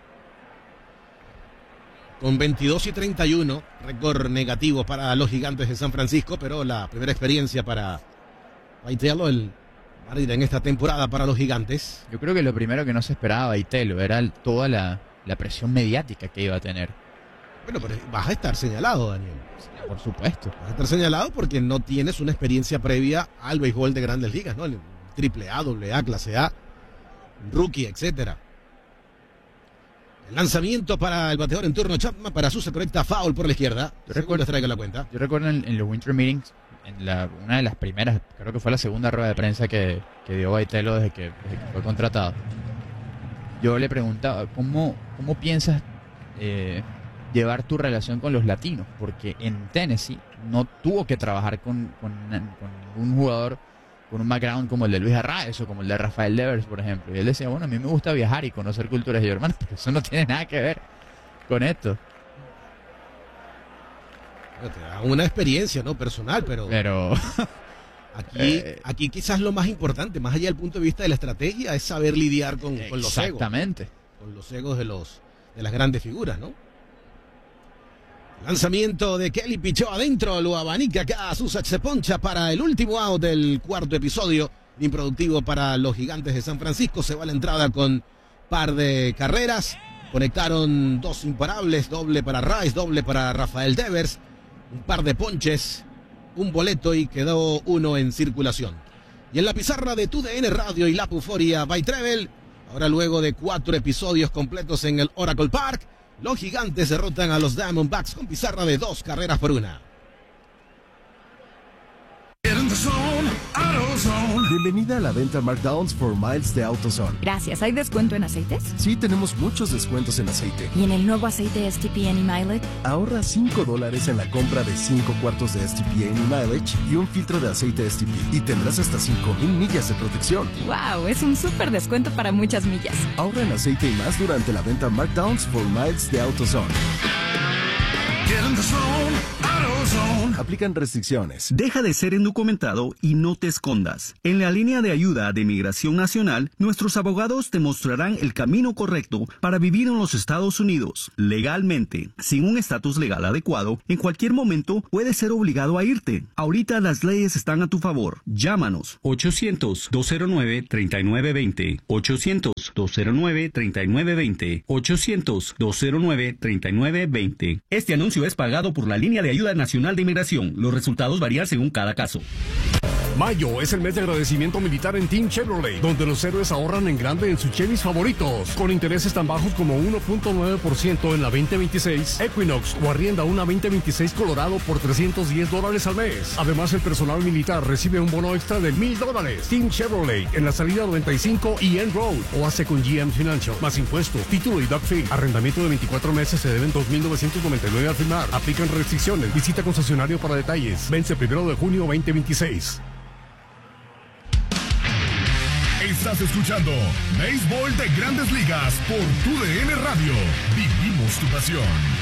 Con veintidós y treinta y uno, récord negativo para los Gigantes de San Francisco, pero la primera experiencia para Vitello, el manager en esta temporada para los Gigantes. Yo creo que lo primero que no se esperaba Vitello era el, toda la, la presión mediática que iba a tener. Bueno, pero vas a estar señalado, Daniel. Por supuesto. Vas a estar señalado porque no tienes una experiencia previa al béisbol de Grandes Ligas, ¿no? El triple A, doble A, clase A, rookie, etcétera. El lanzamiento para el bateador en turno, Chapman, para su se conecta foul por la izquierda. Yo recuerdo, traiga la cuenta. Yo recuerdo en, en los Winter Meetings, en la, una de las primeras, creo que fue la segunda rueda de prensa que, que dio Vitello desde que, desde que fue contratado. Yo le preguntaba, ¿cómo, cómo piensas eh, llevar tu relación con los latinos? Porque en Tennessee no tuvo que trabajar con, con, con ningún jugador con un background como el de Luis Arraez o como el de Rafael Devers, por ejemplo. Y él decía, bueno, a mí me gusta viajar y conocer culturas. Y yo, hermano, pero eso no tiene nada que ver con esto. Te da una experiencia, ¿no? Personal, pero... Pero... Aquí, eh, aquí quizás lo más importante, más allá del punto de vista de la estrategia, es saber lidiar con, con los egos. Exactamente. Con los egos de, los, de las grandes figuras, ¿no? Lanzamiento de Kelly, pichó adentro, lo abanica acá, Susach se poncha para el último out del cuarto episodio, improductivo para los Gigantes de San Francisco, se va a la entrada con par de carreras, conectaron dos imparables, doble para Rice, doble para Rafael Devers, un par de ponches, un boleto y quedó uno en circulación. Y en la pizarra de T U D N Radio y la Puforia by Trevel, ahora luego de cuatro episodios completos en el Oracle Park, los Gigantes derrotan a los Diamondbacks con pizarra de dos carreras por una. Bienvenida a la venta Markdowns for Miles de AutoZone. Gracias. ¿Hay descuento en aceites? Sí, tenemos muchos descuentos en aceite. ¿Y en el nuevo aceite S T P Any Mileage? Ahorra cinco dólares en la compra de cinco cuartos de S T P Any Mileage y un filtro de aceite S T P. Y tendrás hasta cinco mil millas de protección. ¡Wow! Es un súper descuento para muchas millas. Ahorra en aceite y más durante la venta Markdowns for Miles de AutoZone. Aplican restricciones. Deja de ser indocumentado y no te escondas. En la línea de ayuda de Migración Nacional, nuestros abogados te mostrarán el camino correcto para vivir en los Estados Unidos legalmente. Sin un estatus legal adecuado, en cualquier momento puedes ser obligado a irte. Ahorita las leyes están a tu favor. Llámanos. ochocientos, dos cero nueve, treinta y nueve veinte. ochocientos, dos cero nueve, treinta y nueve veinte. ochocientos, dos cero nueve, treinta y nueve veinte. Este anuncio es pagado por la línea de ayuda nacional de inmigración. Los resultados varían según cada caso. Mayo es el mes de agradecimiento militar en Team Chevrolet, donde los héroes ahorran en grande en sus Chevys favoritos, con intereses tan bajos como uno punto nueve por ciento en la veinte veintiséis Equinox o arrienda una veinte veintiséis Colorado por trescientos diez dólares al mes. Además, el personal militar recibe un bono extra de mil dólares. Team Chevrolet en la salida noventa y cinco y End Road o hace con G M Financial, más impuestos, título y doc fee. Arrendamiento de veinticuatro meses se deben dos mil novecientos noventa y nueve al firmar. Aplican restricciones. Visita concesionario para detalles. Vence primero de junio veinte veintiséis. Estás escuchando Béisbol de Grandes Ligas por tu D N Radio. Vivimos tu pasión.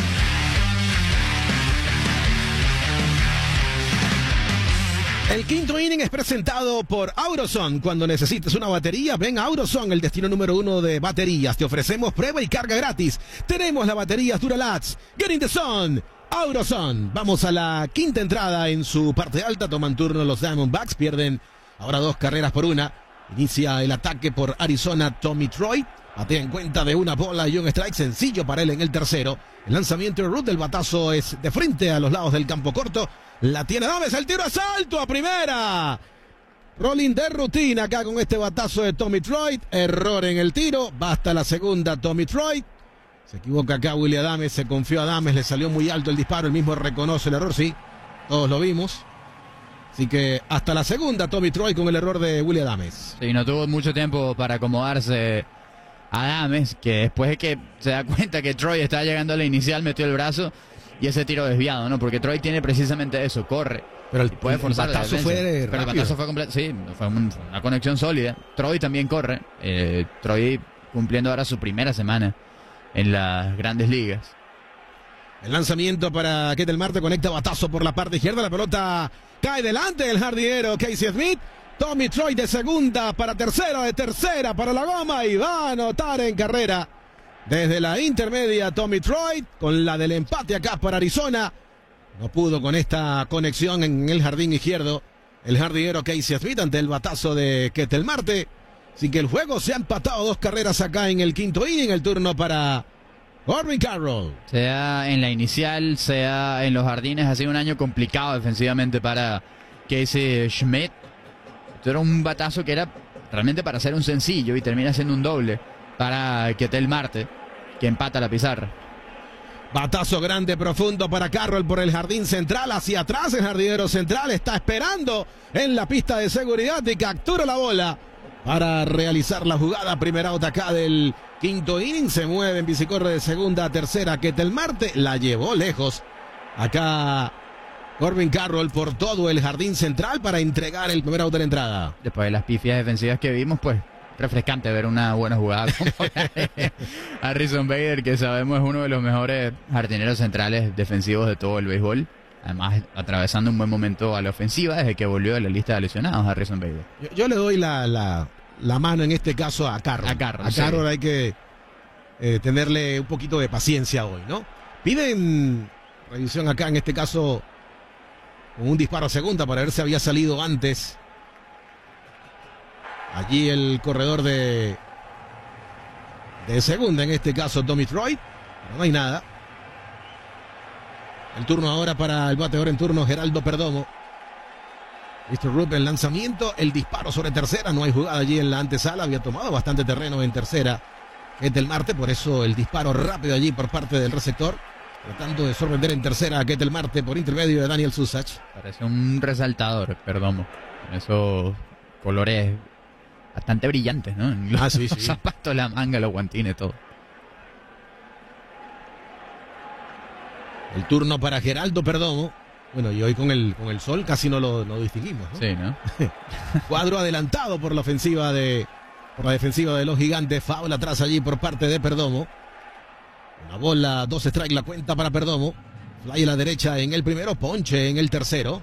El quinto inning es presentado por Auroson. Cuando necesites una batería, ven a Auroson, el destino número uno de baterías. Te ofrecemos prueba y carga gratis. Tenemos las baterías Duralats. Get in the sun. Auroson. Vamos a la quinta entrada en su parte alta. Toman turno los Diamondbacks. Pierden ahora dos carreras por una. Inicia el ataque por Arizona Tommy Troy. Batea en cuenta de una bola y un strike sencillo para él en el tercero. El lanzamiento de Ruth del batazo es de frente a los lados del campo corto. La tiene Adames, el tiro es alto a primera. Rolling de rutina acá con este batazo de Tommy Troy. Error en el tiro. Va hasta la segunda Tommy Troy. Se equivoca acá Willy Adames. Se confió a Adames. Le salió muy alto el disparo. El mismo reconoce el error. Sí, todos lo vimos. Así que hasta la segunda Tommy Troy con el error de Willy Adames. Sí, no tuvo mucho tiempo para acomodarse Adames, que después de que se da cuenta que Troy está llegando a la inicial, metió el brazo y ese tiro desviado, ¿no? Porque Troy tiene precisamente eso, corre. Pero el, puede forzar el batazo la fue Pero rápido. el batazo fue completo, sí, fue un, una conexión sólida. Troy también corre. Eh, Troy cumpliendo ahora su primera semana en las Grandes Ligas. El lanzamiento para Ketel Marte, conecta batazo por la parte izquierda, la pelota cae delante del jardinero Casey Smith. Tommy Troy de segunda para tercera, de tercera para la goma y va a anotar en carrera desde la intermedia Tommy Troy con la del empate acá para Arizona. No pudo con esta conexión en el jardín izquierdo el jardinero Casey Smith ante el batazo de Ketel Marte. Así que el juego se ha empatado dos carreras acá en el quinto inning. El turno para Corbin Carroll. Sea en la inicial, sea en los jardines, ha sido un año complicado defensivamente para Casey Schmidt. Esto era un batazo que era realmente para hacer un sencillo y termina siendo un doble para Ketel Marte, que empata la pizarra. Batazo grande, profundo para Carroll por el jardín central, hacia atrás el jardinero central está esperando en la pista de seguridad y captura la bola para realizar la jugada. Primera out acá del quinto inning, se mueve en bicicorre de segunda a tercera Ketel Marte, la llevó lejos. Acá Corbin Carroll por todo el jardín central para entregar el primer out de la entrada. Después de las pifias defensivas que vimos, pues refrescante ver una buena jugada como Harrison Bader, que sabemos es uno de los mejores jardineros centrales defensivos de todo el béisbol. Además, atravesando un buen momento a la ofensiva desde que volvió de la lista de lesionados Harrison Bader. Yo, yo le doy la, la, la mano en este caso a Carroll. A Carroll, a Carroll sí. Hay que eh, tenerle un poquito de paciencia hoy, ¿no? Piden revisión acá, en este caso, con un disparo a segunda para ver si había salido antes. Allí el corredor de, de segunda, en este caso Tommy Troy. Pero no hay nada. El turno ahora para el bateador en turno, Geraldo Perdomo. mister Rupp, el lanzamiento, el disparo sobre tercera. No hay jugada allí en la antesala. Había tomado bastante terreno en tercera Ketel Marte. Por eso el disparo rápido allí por parte del receptor. Tratando de sorprender en tercera a Ketel Marte por intermedio de Daniel Susach. Parece un resaltador, Perdomo. Con esos colores bastante brillantes, ¿no? Los, ah, sí, sí. los zapatos, la manga, los guantines, todo. El turno para Geraldo Perdomo. Bueno, y hoy con el, con el sol casi no lo, no lo distinguimos, ¿no? Sí, ¿no? Cuadro adelantado por la ofensiva de por la defensiva de los Gigantes. Foul atrás allí por parte de Perdomo. Una bola, dos strikes la cuenta para Perdomo. Fly a la derecha en el primero, ponche en el tercero.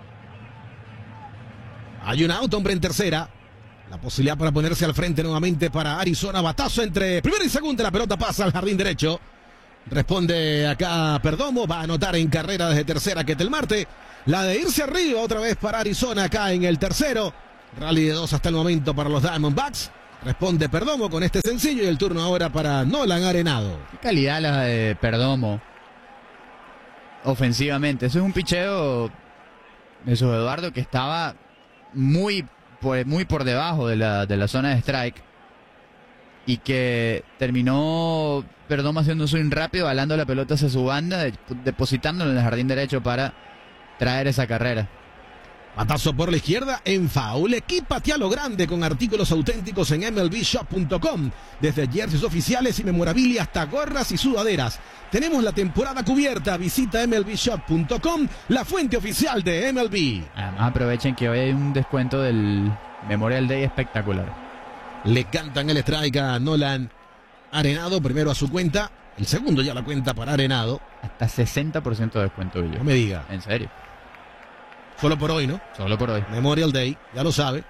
Hay un out, hombre en tercera. La posibilidad para ponerse al frente nuevamente para Arizona. Batazo entre primera y segunda. La pelota pasa al jardín derecho. Responde acá Perdomo. Va a anotar en carrera desde tercera Ketel Marte. La de irse arriba otra vez para Arizona acá en el tercero. Rally de dos hasta el momento para los Diamondbacks. Responde Perdomo con este sencillo y el turno ahora para Nolan Arenado. Qué calidad la de Perdomo. Ofensivamente. Eso es un picheo de su Eduardo que estaba muy por, muy por debajo de la, de la zona de strike. Y que terminó Perdomo haciendo un swing rápido, balando la pelota hacia su banda, de, depositándola en el jardín derecho para traer esa carrera. Batazo por la izquierda en foul. Equípate a lo grande con artículos auténticos en M L B shop punto com. Desde jerseys oficiales y memorabilia hasta gorras y sudaderas. Tenemos la temporada cubierta. Visita M L B shop punto com, la fuente oficial de M L B. Además aprovechen que hoy hay un descuento del Memorial Day espectacular. Le cantan el strike a Nolan Arenado, primero a su cuenta. El segundo ya la cuenta para Arenado. Hasta sesenta por ciento de descuento, Billo. No me diga. En serio. Solo por hoy, ¿no? Solo por hoy. Memorial Day, ya lo sabe.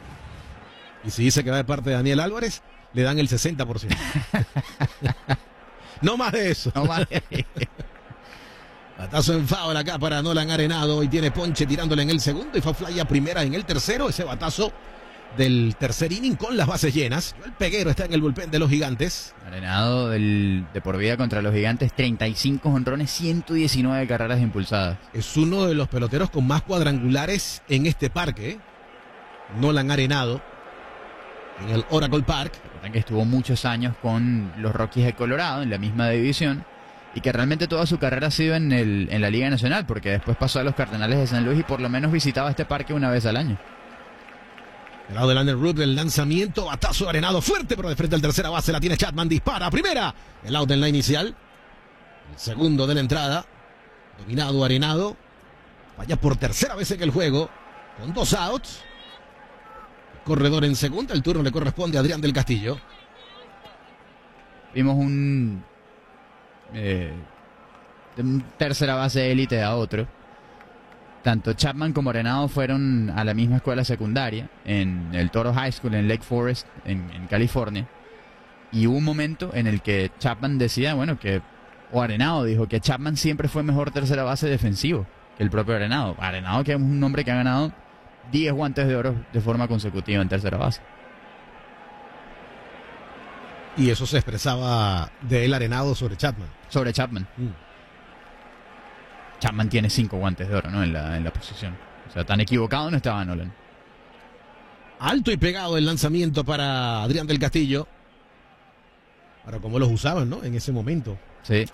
Y si dice que va de parte de Daniel Álvarez, le dan el sesenta por ciento. No más de eso. No más de eso. Batazo en foul acá para Nolan Arenado. Y tiene ponche tirándole en el segundo. Y fue fly a primera en el tercero. Ese batazo del tercer inning con las bases llenas. El Peguero está en el bullpen de los Gigantes. Arenado del, de por vida contra los Gigantes, treinta y cinco jonrones, ciento diecinueve carreras impulsadas. Es uno de los peloteros con más cuadrangulares en este parque, ¿eh? Nolan Arenado en el Oracle Park. Recuerden que estuvo muchos años con los Rockies de Colorado en la misma división y que realmente toda su carrera ha sido en, el, en la Liga Nacional, porque después pasó a los Cardenales de San Luis y por lo menos visitaba este parque una vez al año. El lado del Underwood, el lanzamiento, batazo Arenado fuerte, pero de frente al tercera base la tiene Chapman, dispara, primera, el out en la inicial, el segundo de la entrada, dominado Arenado, vaya por tercera vez en el juego, con dos outs, el corredor en segunda, el turno le corresponde a Adrián del Castillo. Vimos un, eh, de un tercera base élite a otro. Tanto Chapman como Arenado fueron a la misma escuela secundaria, en el Toro High School en Lake Forest, en, en California. Y hubo un momento en el que Chapman decía, bueno, que, o Arenado dijo que Chapman siempre fue mejor tercera base defensivo que el propio Arenado. Arenado, que es un hombre que ha ganado diez guantes de oro de forma consecutiva en tercera base. Y eso se expresaba de él Arenado sobre Chapman. Sobre Chapman. Mm. Chapman tiene cinco guantes de oro, ¿no? En la, en la posición. O sea, tan equivocado no estaba Nolan. Alto y pegado el lanzamiento para Adrián del Castillo. Para cómo los usaban, ¿no? En ese momento. Sí.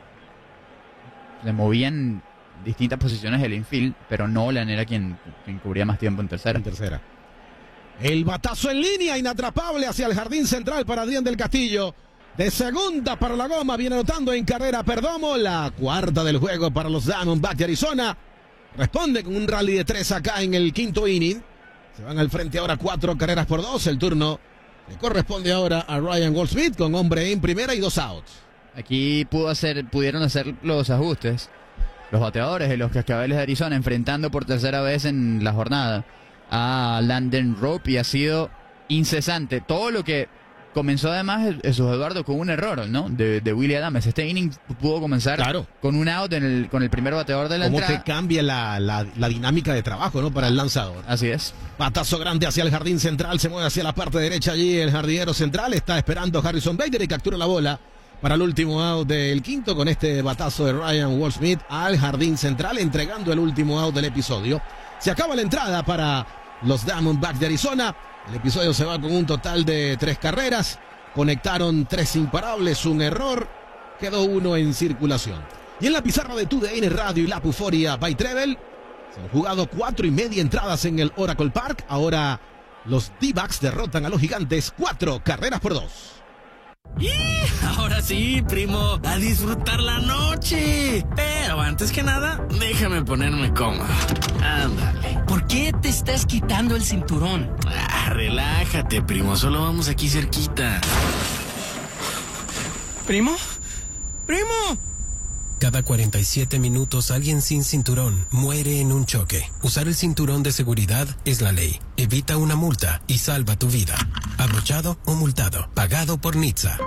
Se movían distintas posiciones del infield, pero Nolan era quien, quien cubría más tiempo en tercera. En tercera. El batazo en línea, inatrapable hacia el jardín central para Adrián del Castillo. De segunda para la goma, viene anotando en carrera Perdomo, la cuarta del juego para los Diamondbacks de Arizona. Responde con un rally de tres acá en el quinto inning. Se van al frente ahora cuatro carreras por dos. El turno le corresponde ahora a Ryan Goldschmidt con hombre en primera y dos outs. Aquí pudo hacer, pudieron hacer los ajustes los bateadores de los Cascabeles de Arizona, enfrentando por tercera vez en la jornada a Landon Rope, y ha sido incesante. Todo lo que comenzó además Jesús Eduardo con un error, ¿no? De, de Willy Adames. Este inning pudo comenzar claro. con un out en el, con el primer bateador de la ¿Cómo entrada. te cambia la, la, la dinámica de trabajo, ¿no? Para el lanzador. Así es. Batazo grande hacia el jardín central, se mueve hacia la parte derecha allí el jardinero central. Está esperando Harrison Bader y captura la bola para el último out del quinto con este batazo de Ryan Goldschmidt al jardín central, entregando el último out del episodio. Se acaba la entrada para los Diamondbacks de Arizona. El episodio se va con un total de tres carreras. Conectaron tres imparables, un error. Quedó uno en circulación. Y en la pizarra de Tu D N Radio y la Puforia by Treble, se han jugado cuatro y media entradas en el Oracle Park. Ahora los D-Backs derrotan a los Gigantes cuatro carreras por dos. Y ahora sí, primo, a disfrutar la noche. Pero antes que nada, déjame ponerme cómodo. Ándale. ¿Por qué te estás quitando el cinturón? Ah, relájate, primo, solo vamos aquí cerquita. ¿Primo? ¿Primo? Cada cuarenta y siete minutos alguien sin cinturón muere en un choque. Usar el cinturón de seguridad es la ley. Evita una multa y salva tu vida. Abrochado o multado. Pagado por N H T S A.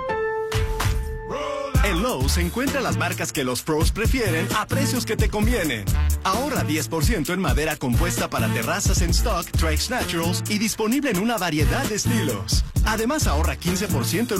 En Lowe's encuentra las marcas que los pros prefieren a precios que te convienen. Ahorra diez por ciento en madera compuesta para terrazas en stock, Trex Naturals y disponible en una variedad de estilos. Además ahorra quince por ciento en